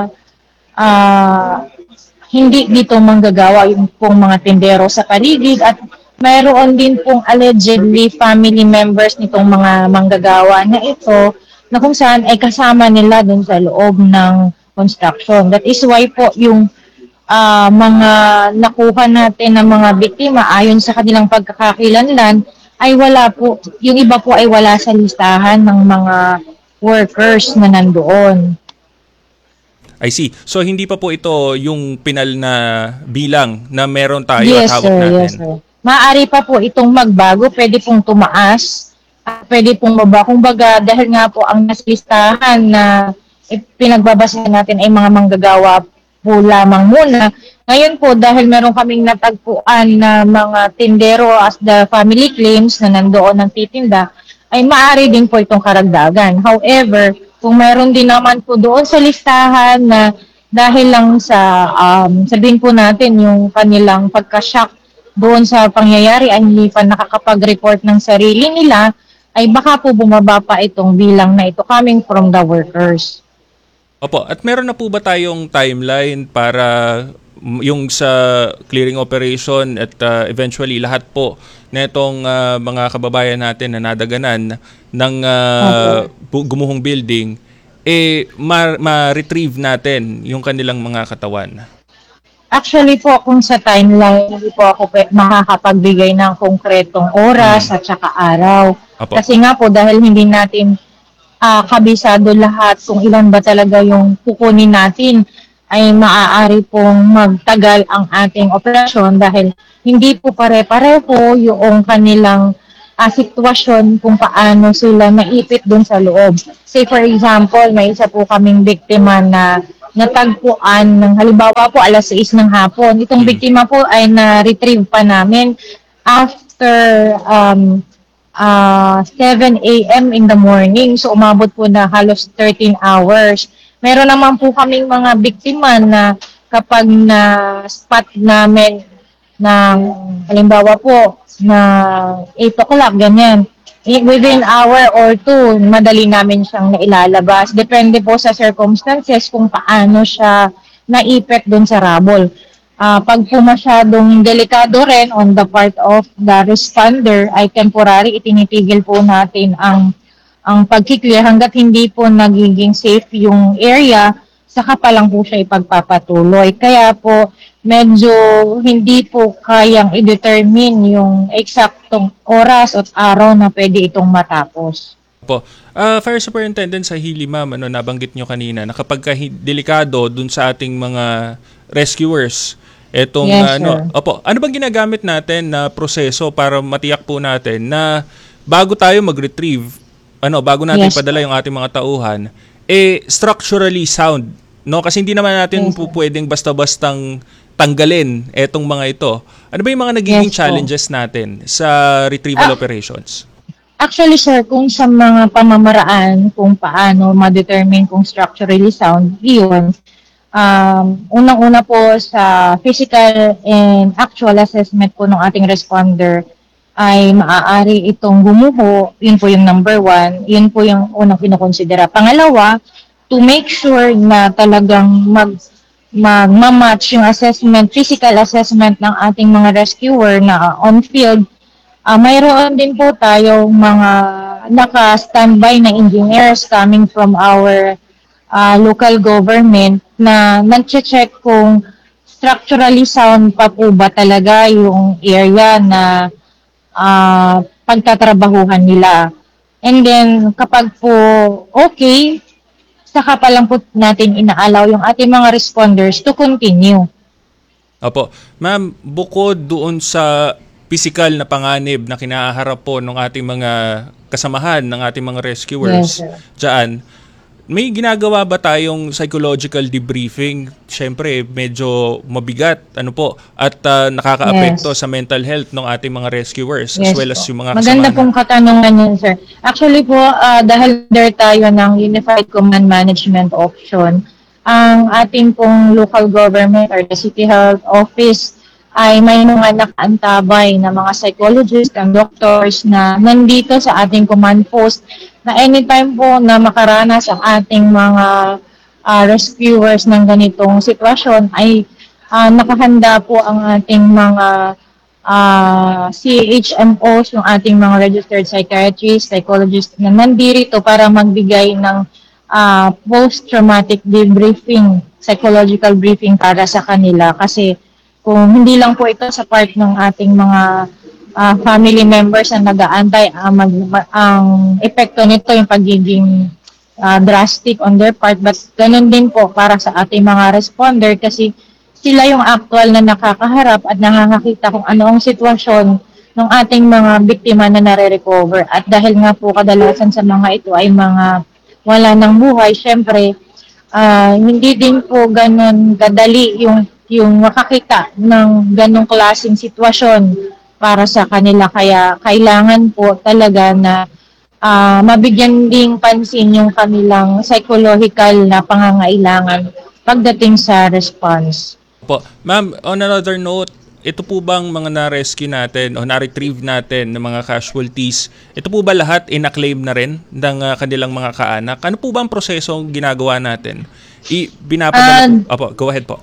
uh, hindi dito manggagawa yung pong mga tindero sa paligid at mayroon din pong allegedly family members nitong mga manggagawa na ito na kung saan ay kasama nila dun sa loob ng construction. That is why po yung uh, mga nakuha natin ng mga biktima ayon sa kanilang pagkakakilanlan ay wala po, yung iba po ay wala sa listahan ng mga workers na nandoon. I see. So hindi pa po ito yung pinal na bilang na meron tayo Yes, at hawak sir, natin? yes, sir. Maaari pa po itong magbago, pwede pong tumaas, at pwede pong baba. Kung baga, dahil nga po ang naslistahan na eh, pinagbabasehan natin ay mga manggagawa po lamang muna. Ngayon po, dahil meron kaming natagpuan na mga tindero as the family claims na nandoon ng titinda, ay maaari din po itong karagdagan. However, kung meron din naman po doon sa listahan na dahil lang sa, um, sabihin po natin, yung kanilang pagka-shock doon sa pangyayari ay hindi pa nakakapag-report ng sarili nila, ay baka po bumaba pa itong bilang na ito coming from the workers. Opo, at meron na po ba tayong timeline para m- yung sa clearing operation at uh, eventually lahat po netong uh, mga kababayan natin na nadaganan ng uh, bu- gumuhong building, eh ma- ma-retrieve natin yung kanilang mga katawan? Actually po, kung sa timeline, hindi po ako pe- makakapagbigay ng konkretong oras Hmm. at saka araw. Apo. Kasi nga po, dahil hindi natin ah, kabisado lahat kung ilan ba talaga yung kukunin natin, ay maaari pong magtagal ang ating operasyon dahil hindi po pare-pareho yung kanilang ah, sitwasyon kung paano sila naipit dun sa loob. Say for example, may isa po kaming biktima na natagpuan ng halimbawa po alas sais ng hapon. Itong Mm. biktima po ay na-retrieve pa namin after um, uh, seven a.m. in the morning. So umabot po na halos thirteen hours. Meron naman po kaming mga biktima na kapag na-spot namin ng halimbawa po na eight o'clock, ganyan. I- Within hour or two, madali namin siyang nailalabas. Depende po sa circumstances kung paano siya naipit dun sa rubble. Ah, pag po masyadong delikado rin on the part of the responder, ay temporary, itinitigil po natin ang ang pagkiklear hanggat hindi po nagiging safe yung area, saka pa lang po siya ipagpapatuloy. Kaya po, medyo hindi po kayang i-determine yung eksaktong oras at araw na pwede itong matapos. Po. Ah, Fire Superintendent sa Hili, ma'am, ano, nabanggit nyo kanina na kapag ka hi- delikado dun sa ating mga rescuers, etong Yes, ano, sir. opo, ano bang ginagamit natin na proseso para matiyak po natin na bago tayo mag-retrieve, ano, bago natin Yes, padala yung ating mga tauhan, eh structurally sound, no? Kasi hindi naman natin Yes, po pwedeng basta-bastang tanggalin etong mga ito. Ano ba yung mga nagiging Yes, po. challenges natin sa retrieval Ah. operations? Actually, sir, kung sa mga pamamaraan kung paano ma-determine kung structurally sound, iyon. Um, unang-una po sa physical and actual assessment po ng ating responder ay maaari itong gumuho. Yun po yung number one. Yun po yung unang kinukonsidera. Pangalawa, to make sure na talagang mag magmamatch yung assessment, physical assessment ng ating mga rescuer na on field. Ah, mayroon din po tayong mga naka-standby na engineers coming from our ah, local government na nag-check kung structurally sound pa po ba talaga yung area na ah, pagtatrabahuhan nila. And then, kapag po okay, saka pa lang po natin inaalaw yung ating mga responders to continue. Opo. Ma'am, bukod doon sa physical na panganib na kinaharap po ng ating mga kasamahan, ng ating mga rescuers Yes, sir. dyan, may ginagawa ba tayong psychological debriefing? Siyempre, medyo mabigat, ano po, at ah, nakakaapekto Yes. sa mental health ng ating mga rescuers as Yes well as po. yung mga Maganda kasamahan. pong katanungan yun, sir. Actually po, ah, dahil there tayo ng Unified Command Management Option, ang ating pong local government or the City Health Office ay may mga nakaantabay na mga psychologists and doctors na nandito sa ating command post na anytime po na makaranas ang ating mga ah, rescuers ng ganitong sitwasyon ay ah, nakahanda po ang ating mga ah, C H M Os, yung ating mga registered psychiatrists, psychologists na nandito para magbigay ng ah, post-traumatic debriefing, psychological briefing para sa kanila. Kasi kung hindi lang po ito sa part ng ating mga ah, family members na nag-aantay, ah, mag- ma- ang epekto nito yung pagiging ah, drastic on their part, but ganun din po para sa ating mga responder kasi sila yung actual na nakakaharap at nakakakita kung ano ang sitwasyon ng ating mga biktima na nare-recover. At dahil nga po kadalasan sa mga ito ay mga wala ng buhay, syempre, ah, hindi din po ganun kadali yung, yung makakita ng ganung klaseng sitwasyon para sa kanila. Kaya kailangan po talaga na ah, mabigyan ding pansin yung kanilang psychological na pangangailangan pagdating sa response. Po. Ma'am, on another note, ito po bang mga na-rescue natin o na-retrieve natin ng mga casualties, ito po ba lahat ina-claim na rin ng ah, kanilang mga kaanak? Ano po ba ang prosesong ginagawa natin? I, binapadala Ah, po? Opo, go ahead po.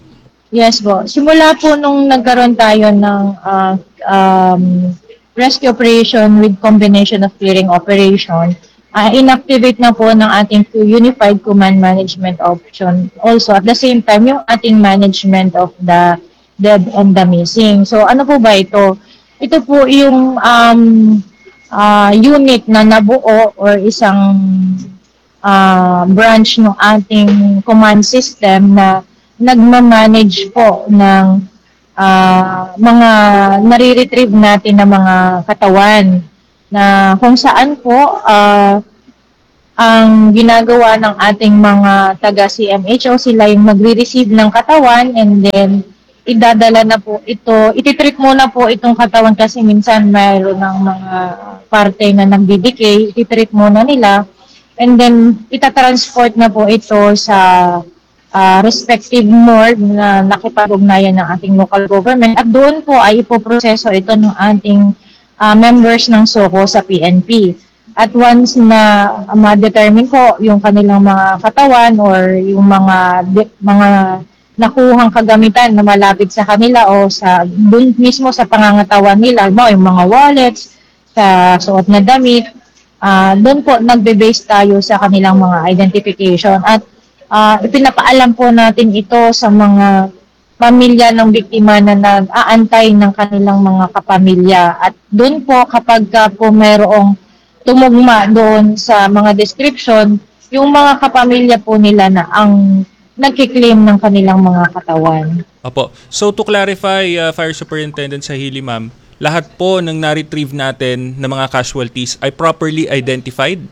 Yes po. Simula po nung nagkaroon tayo ng ah, um, rescue operation with combination of clearing operation, ah, inactivate na po ng ating Unified Command Management Option. Also, at the same time, yung ating management of the dead and the missing. So, ano po ba ito? Ito po yung um, ah, unit na nabuo or isang ah, branch ng ating command system na nagma-manage po ng ah, mga nare-retrieve natin na mga katawan na kung saan po ah, ang ginagawa ng ating mga taga-C M H O, sila yung magre-receive ng katawan and then idadala na po ito, ititrip muna po itong katawan kasi minsan mayroon ng mga parte na nagdi-decay, ititrip muna nila and then itatransport na po ito sa uh, respective morgue na nakipag-ugnayan ng ating local government at doon po ay ipoproseso ito ng ating uh, members ng SOCO sa P N P. At once na uh, ma-determine po yung kanilang mga katawan or yung mga de- mga nakuhang kagamitan na malapit sa kanila o sa doon mismo sa pangangatawan nila, no, yung mga wallets, sa suot na damit, uh, doon po nagbe-base tayo sa kanilang mga identification at uh, ipinapaalam po natin ito sa mga pamilya ng biktima na nag-aantay ng kanilang mga kapamilya at doon po kapag ka po mayroong tumugma doon sa mga description, yung mga kapamilya po nila na ang nagkiklaim ng kanilang mga katawan. Opo. So to clarify, uh, Fire Superintendent Sahili, ma'am, lahat po ng na-retrieve natin na mga casualties ay properly identified?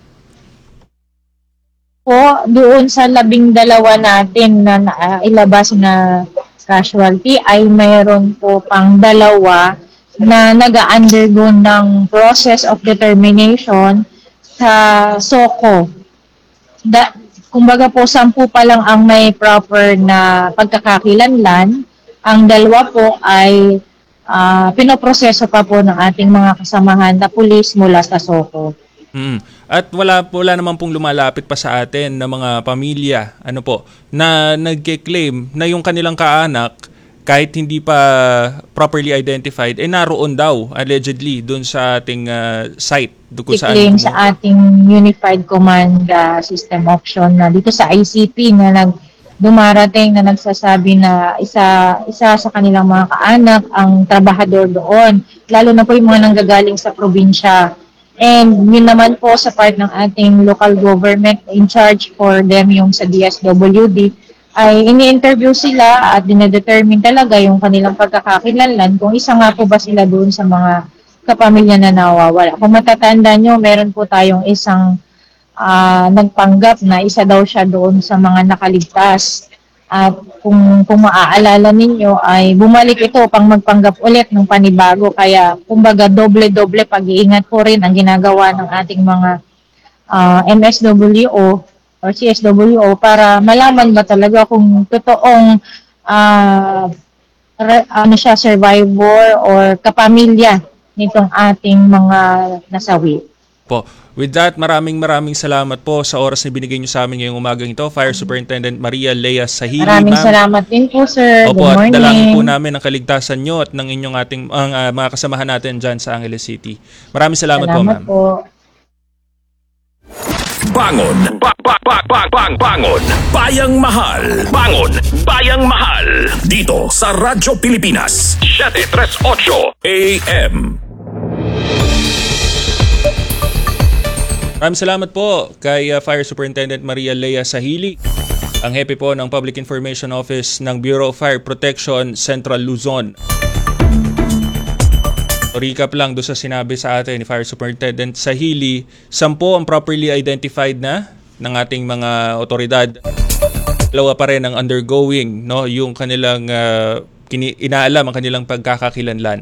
Po, doon sa labing dalawa natin na uh, ilabas na casualty ay mayroon po pang dalawa na nag-undergo ng process of determination sa SOCO. Da, kumbaga po, sampu pa lang ang may proper na pagkakakilanlan. Ang dalawa po ay uh, pinoproseso pa po ng ating mga kasamahan na pulis mula sa SOCO. Mm. At wala wala naman pong lumalapit pa sa atin na mga pamilya, ano po, na nagke-claim na yung kanilang kaanak kahit hindi pa properly identified, eh naroon daw, allegedly, doon sa ating uh, site. Doon saan I-claim sa ating Unified Command uh, System Option na dito sa I C P na nag dumarating na nagsasabi na isa isa sa kanilang mga kaanak ang trabahador doon. Lalo na po yung mga nanggagaling sa probinsya. And yun naman po sa part ng ating local government in charge for them yung sa D S W D ay ini-interview sila at dinedetermine talaga yung kanilang pagkakakilanlan kung isa nga po ba sila doon sa mga kapamilya na nawawala. Kung matatanda nyo, meron po tayong isang uh, nagpanggap na isa daw siya doon sa mga nakaligtas. At kung, kung maaalala ninyo ay bumalik ito pang magpanggap ulit ng panibago. Kaya kumbaga doble-doble pag-iingat po rin ang ginagawa ng ating mga uh, M S W O or C S W O para malaman ba talaga kung totoong uh, re, ano siya, survivor or kapamilya nitong ating mga nasawi. Po. With that, maraming maraming salamat po sa oras na binigay niyo sa amin ngayong umagang ito, Fire Superintendent Maria Lea Sahili. Maraming ma'am. Salamat din po, sir. Opo, good morning. At dalangin po namin ang kaligtasan niyo at ng inyong ating ang, uh, mga kasamahan natin dyan sa Angeles City. Maraming salamat, salamat po, ma'am. Po. Bangon, ba, ba, ba, ba, bang, bangon, bayang mahal, bangon, bayang mahal, dito sa Radyo Pilipinas, seven thirty-eight A M. Maraming salamat po kay uh, Fire Superintendent Maria Lea Sahili, ang hepe po ng Public Information Office ng Bureau of Fire Protection Central Luzon. Recap lang doon sa sinabi sa atin ni Fire Superintendent Sahili, sampo ang properly identified na ng ating mga otoridad. Dalawa pa rin ang undergoing, no, yung kanilang uh, kini- inaalam ang kanilang pagkakakilanlan.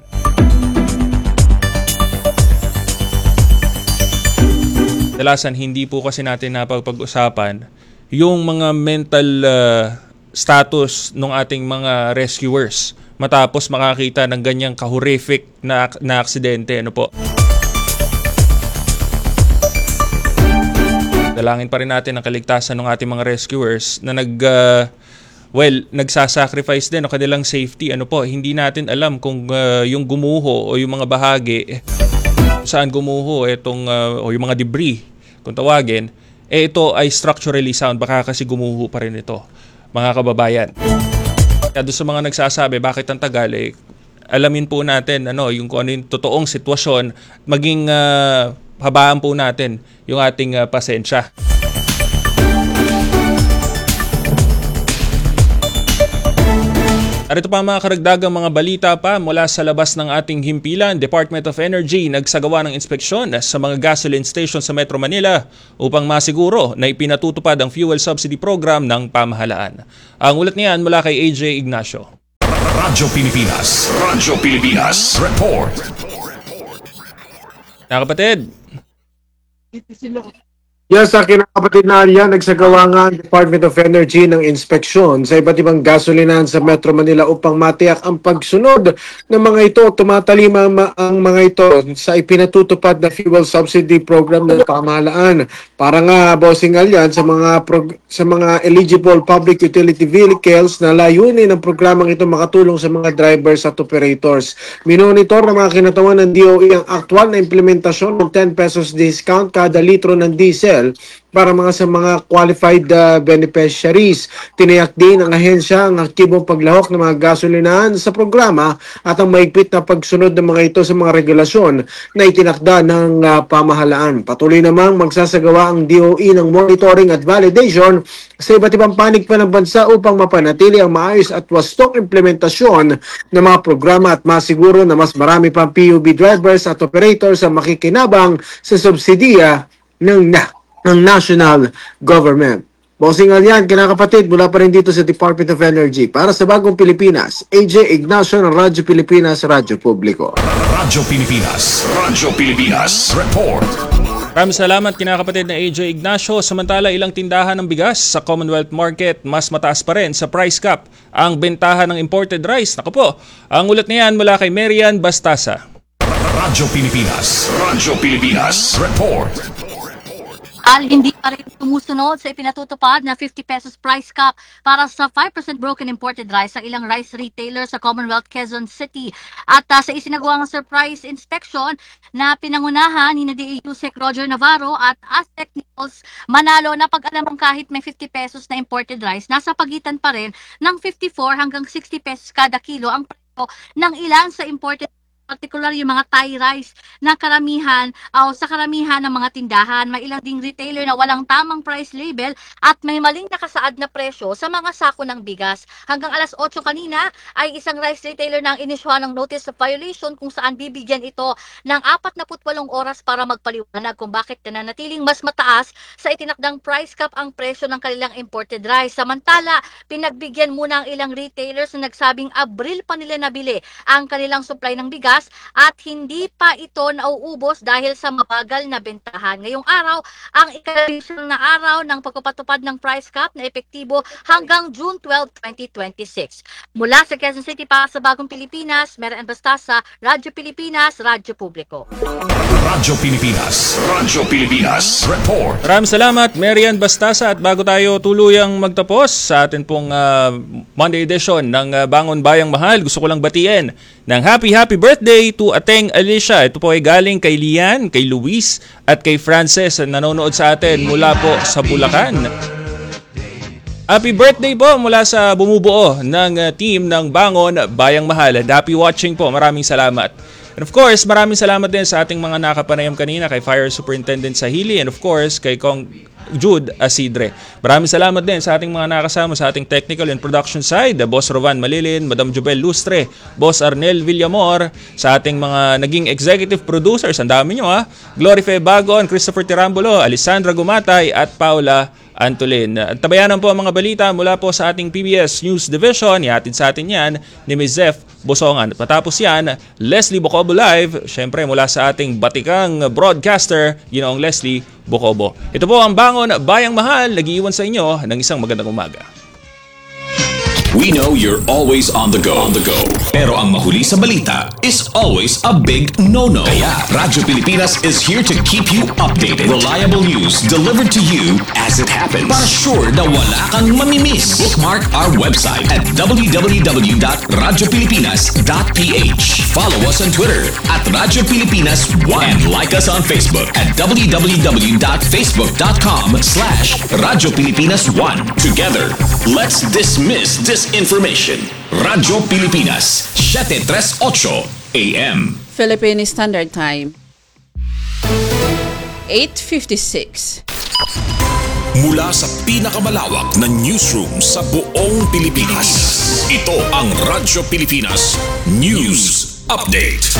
Dalasan hindi po kasi natin napapag-usapan yung mga mental uh, status ng ating mga rescuers matapos makakita ng ganyang kahorrific na, na aksidente. Ano po? Dalangin pa rin natin ang kaligtasan ng ating mga rescuers na nag uh, well, nagsasacrifice din ng kanilang safety. Ano po, hindi natin alam kung uh, yung gumuho o yung mga bahagi saan gumuho itong uh, o yung mga debris kung tawagin, eh ito ay structurally sound, baka kasi gumuho pa rin ito, mga kababayan. Kaya doon sa mga nagsasabi bakit ang tagal, eh, alamin po natin ano yung kung ano yung totoong sitwasyon, maging uh, habaan po natin yung ating uh, pasensya. At ito pa mga karagdagang mga balita pa mula sa labas ng ating himpilan. Department of Energy nagsagawa ng inspeksyon sa mga gasoline station sa Metro Manila upang masiguro na ipinatutupad ang fuel subsidy program ng pamahalaan. Ang ulat niyan mula kay A J Ignacio. Radyo Pilipinas. Radyo Pilipinas. Report. Mga kapatid, Yes, sa kinakapatid na Arya, nagsagawa nga ang Department of Energy ng inspeksyon sa iba't ibang gasolinahan sa Metro Manila upang matiyak ang pagsunod ng mga ito. Tumatalima ang mga ito sa ipinatutupad na fuel subsidy program ng pamahalaan. Para nga, bossing Alyan, sa mga prog- sa mga eligible public utility vehicles na layunin ng programang ito makatulong sa mga drivers at operators. Minonitor ng mga kinatawan ng D O E ang aktual na implementasyon ng ten pesos discount kada litro ng diesel para mga sa mga qualified uh, beneficiaries. Tiniyak din ng ahensya ang aktibong paglahok ng mga gasolinahan sa programa at ang maigpit na pagsunod ng mga ito sa mga regulasyon na itinakda ng uh, pamahalaan. Patuloy namang magsasagawa ang D O E ng monitoring at validation sa iba't ibang panig pa ng bansa upang mapanatili ang maayos at wastong implementasyon ng mga programa at masiguro na mas marami pang P U B drivers at operators ang makikinabang sa subsidiya ng na ng national government. Bossing Alyan, kinakapatid, mula pa rin dito sa Department of Energy. Para sa Bagong Pilipinas, A J Ignacio ng Radyo Pilipinas, Radyo Publiko. Radyo Pilipinas. Radyo Pilipinas. Report. maraming salamat kinakapatid na A J Ignacio. Samantala, ilang tindahan ng bigas sa Commonwealth Market mas mataas pa rin sa price cap ang bentahan ng imported rice. Naku po, ang ulat niyan mula kay Marian Bastasa. Radyo Pilipinas. Radyo Pilipinas. Report. Al hindi pa rin tumusunod sa ipinatutupad na fifty pesos price cap para sa five percent broken imported rice ang ilang rice retailer sa Commonwealth Quezon City. At uh, sa isinagawang surprise inspection na pinangunahan ni D A Yusek Roger Navarro at Aztec Nichols Manalo na pag-alamang kahit may fifty pesos na imported rice, nasa pagitan pa rin ng fifty-four hanggang sixty pesos kada kilo ang presyo ng ilan sa imported, particular yung mga Thai rice na karamihan o sa karamihan ng mga tindahan. May ilang ding retailer na walang tamang price label at may maling nakasaad na presyo sa mga sako ng bigas. Hanggang alas otso kanina ay isang rice retailer na ang inisyuhan ng notice of violation kung saan bibigyan ito ng apat na walong oras para magpaliwanag kung bakit nananatiling mas mataas sa itinakdang price cap ang presyo ng kanilang imported rice. Samantala, pinagbigyan muna ang ilang retailers na nagsabing Abril pa nila nabili ang kanilang supply ng bigas at hindi pa ito nauubos dahil sa mabagal na bentahan. Ngayong araw, ang ikalabing na araw ng pagpapatupad ng price cap na epektibo hanggang June twelfth, twenty twenty-six. Mula sa Quezon City para sa Bagong Pilipinas, Marian Bastasa, Radyo Pilipinas, Radyo Publiko. Radyo Pilipinas. Radyo Pilipinas. Report. Maraming salamat, Marian Bastasa. At bago tayo tuluyang magtapos sa atin pong uh, Monday edition ng uh, Bangon Bayang Mahal, gusto ko lang batiin ng happy happy birthday to Ateng Alicia. Ito po ay galing kay Lian, kay Luis at kay Frances na nanonood sa atin mula po sa Bulacan. Happy birthday po mula sa bumubuo ng uh, team ng Bangon Bayang Mahal. And happy watching po. Maraming salamat. And of course, maraming salamat din sa ating mga nakapanayam kanina, kay Fire Superintendent Sahili and of course kay Kong Jude Asidre. Maraming salamat din sa ating mga nakasama sa ating technical and production side, Boss Rovan Malilin, Madam Jubel Lustre, Boss Arnel Villamor, sa ating mga naging executive producers, ang dami nyo ha, Glory Fe Bagon, Christopher Tirambulo, Alessandra Gumatay at Paula Antolin. At tabayanan po ang mga balita mula po sa ating P B S News Division. Ihatid sa atin yan ni Miz Zef Bosongan. At matapos yan, Leslie Bocobo Live, syempre mula sa ating batikang broadcaster, Ginoong Leslie Bocobo. Ito po ang Bangon Bayang Mahal, nag-iiwan sa inyo ng isang magandang umaga. We know you're always on the go. On the go. Pero ang mahuli sa balita is always a big no-no. Kaya Radyo Pilipinas is here to keep you updated. Reliable news delivered to you as it happens. Para sure na wala kang mamimiss. Bookmark our website at w w w dot radyo pilipinas dot p h. Follow us on Twitter at Radyo Pilipinas one and like us on Facebook at w w w dot facebook dot com slash Radyo Pilipinas one. Together, let's dismiss disinformation. Radyo Pilipinas, seven thirty-eight A M. Philippine Standard Time, eight fifty-six. Mula sa pinakamalawak na newsroom sa buong Pilipinas, ito ang Radyo Pilipinas News Update.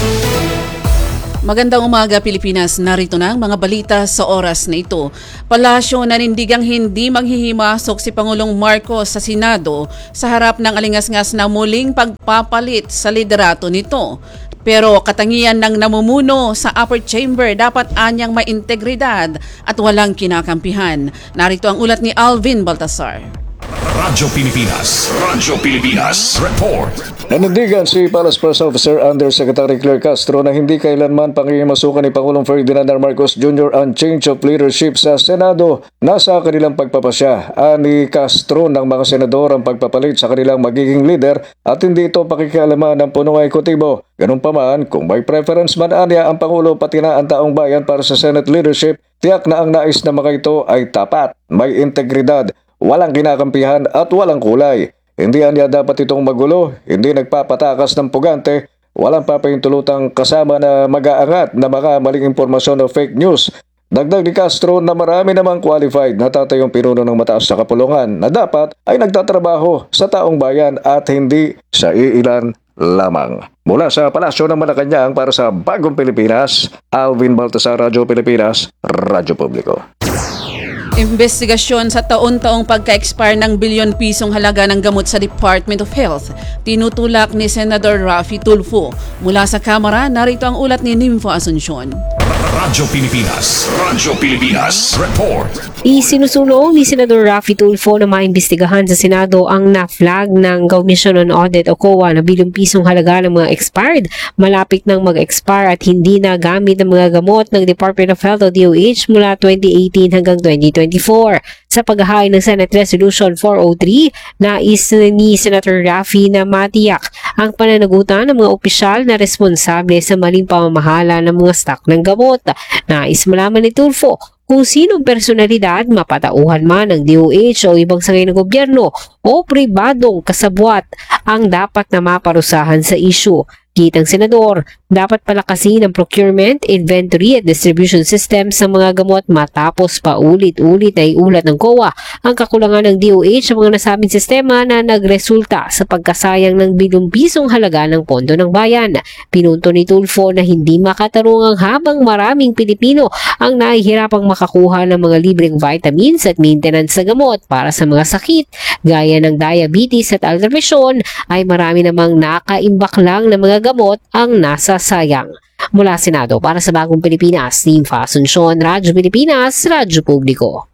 Magandang umaga Pilipinas, narito na ang mga balita sa oras na ito. Palasyo nanindigang hindi maghihimasok si Pangulong Marcos sa Senado sa harap ng alingas-ngas na muling pagpapalit sa liderato nito. Pero katangian ng namumuno sa upper chamber dapat anyang may integridad at walang kinakampihan. Narito ang ulat ni Alvin Baltasar. Radyo Pilipinas, Radyo Pilipinas Report. Nanindigan si Palace Press Officer Undersecretary Claire Castro na hindi kailanman pangihimasukan ni Pangulong Ferdinand R. Marcos Junior ang change of leadership sa Senado. Nasa kanilang pagpapasya, ani Castro ng mga senador ang pagpapalit sa kanilang magiging leader at hindi ito pakikialaman ng punong ekotibo. Ganun pa man, kung may preference man anya ang Pangulo pati na ang taong bayan para sa Senate leadership, tiyak na ang nais na mga ito ay tapat, may integridad, walang kinakampihan at walang kulay. Hindi anya dapat itong magulo, hindi nagpapatakas ng pugante, walang papahintulutang kasama na mag-aangat na mga maling impormasyon o fake news. Dagdag ni Castro na marami namang qualified na tatayong pinuno ng mataas na kapulungan na dapat ay nagtatrabaho sa taong bayan at hindi sa iilan lamang. Mula sa Palasyo ng Malacanang para sa Bagong Pilipinas, Alvin Baltasar, Radyo Pilipinas, Radyo Publiko. Investigasyon sa taon-taong pagka-expire ng bilyon pisong halaga ng gamot sa Department of Health. Tinutulak ni Senador Raffy Tulfo. Mula sa Kamara, narito ang ulat ni Nympho Asuncion. Radyo Pilipinas, Radyo Pilipinas Report. Isinusulong ni Senador Raffy Tulfo na maimbestigahan sa Senado ang na-flag ng Commission on Audit o C O A na bilyong pisong halaga ng mga expired, malapit nang mag-expire at hindi na gamit ng mga gamot ng Department of Health o D O H mula twenty eighteen hanggang twenty twenty-four. Sa paghahain ng Senate Resolution four oh three, nais ni Senator Raffy na matiyak ang pananagutan ng mga opisyal na responsable sa maling pamamahala ng mga stock ng gamot. Nais malaman ni Tulfo kung sinong personalidad, mapatauhan man ng D O H o ibang sangay ng gobyerno o pribadong kasabwat ang dapat na maparusahan sa issue. Kitang senador, dapat palakasin ang procurement, inventory at distribution system sa mga gamot matapos pa ulit-ulit na iulat ng C O A ang kakulangan ng D O H sa mga nasabing sistema na nagresulta sa pagkasayang ng bilyong pisong halaga ng pondo ng bayan. Pinunto ni Tulfo na hindi makatarungang habang maraming Pilipino ang nahihirapang makakuha ng mga libreng vitamins at maintenance sa gamot para sa mga sakit gaya ng diabetes at aldermasyon ay marami namang nakaimbak lang ng mga gamot ang nasasayang. Mula Senado para sa Bagong Pilipinas, Nympho Asuncion, Radyo Pilipinas, Radyo Publiko.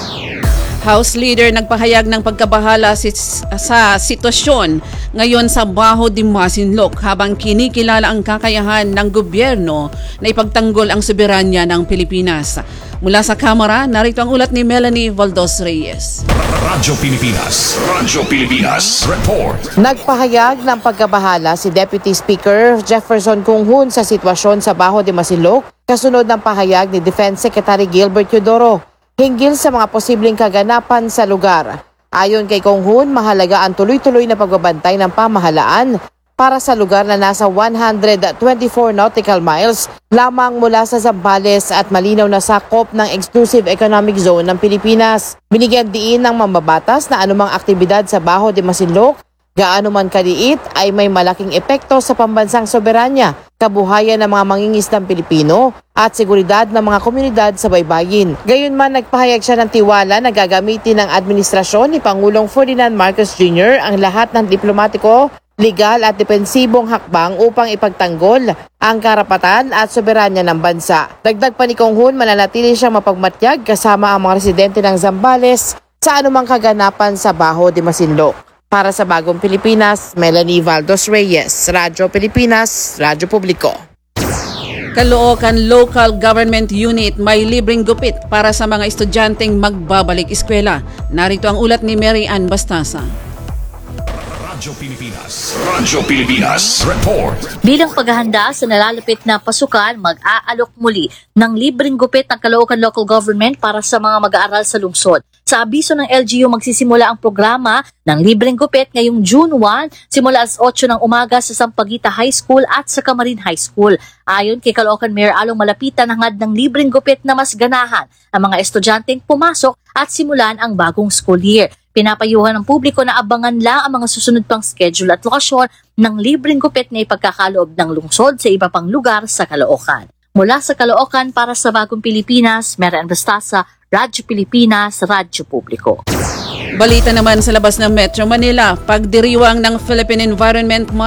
House Leader nagpahayag ng pagkabahala sa sitwasyon ngayon sa Baho de Masinloc habang kinikilala ang kakayahan ng gobyerno na ipagtanggol ang soberanya ng Pilipinas. Mula sa Kamara, narito ang ulat ni Melanie Valdos Reyes. Radyo Pilipinas, Radyo Pilipinas Report. Nagpahayag ng pagkabahala si Deputy Speaker Jefferson Kunghun sa sitwasyon sa Baho de Masinloc kasunod ng pahayag ni Defense Secretary Gilbert Teodoro hinggil sa mga posibleng kaganapan sa lugar. Ayon kay Kunghun, mahalaga ang tuloy-tuloy na pagbabantay ng pamahalaan para sa lugar na nasa one hundred twenty-four nautical miles lamang mula sa Zambales at malinaw na sakop ng Exclusive Economic Zone ng Pilipinas. Binigyan diin ng mambabatas na anumang aktibidad sa Baho de Masinloc, gaano man kaliit, ay may malaking epekto sa pambansang soberanya, kabuhayan ng mga mangingisdang Pilipino at seguridad ng mga komunidad sa baybayin. Gayunman, nagpahayag siya ng tiwala na gagamitin ng administrasyon ni Pangulong Ferdinand Marcos Junior ang lahat ng diplomatiko, legal at depensibong hakbang upang ipagtanggol ang karapatan at soberanya ng bansa. Dagdag pa ni Kunghun, mananatili siyang mapagmatyag kasama ang mga residente ng Zambales sa anumang kaganapan sa Baho de Masinloc. Para sa Bagong Pilipinas, Melanie Valdos Reyes, Radyo Pilipinas, Radyo Publiko. Caloocan Local Government Unit may libreng gupit para sa mga estudyanteng magbabalik eskwela. Narito ang ulat ni Mary Ann Bastasa. Radyo Pilipinas. Radyo Pilipinas. Report. Bilang paghahanda sa nalalapit na pasukan, mag-aalok muli ng libreng gupit ng Caloocan Local Government para sa mga mag-aaral sa lungsod. Sa abiso ng L G U, magsisimula ang programa ng libreng gupit ngayong June first simula alas otso ng umaga sa Sampaguita High School at sa Camarin High School. Ayon kay Caloocan Mayor Along Malapitan, hangad ng libreng gupit na mas ganahan ang mga estudyanteng pumasok at simulan ang bagong school year. Pinapayuhan ng publiko na abangan lang ang mga susunod pang schedule at lokasyon ng libreng gupit na ipagkakaloob ng lungsod sa iba pang lugar sa Caloocan. Mula sa Caloocan para sa Bagong Pilipinas, Mary Ann Bastasa, Radyo Pilipinas, Radyo Publiko. Balita naman sa labas ng Metro Manila, pagdiriwang ng Philippine Environment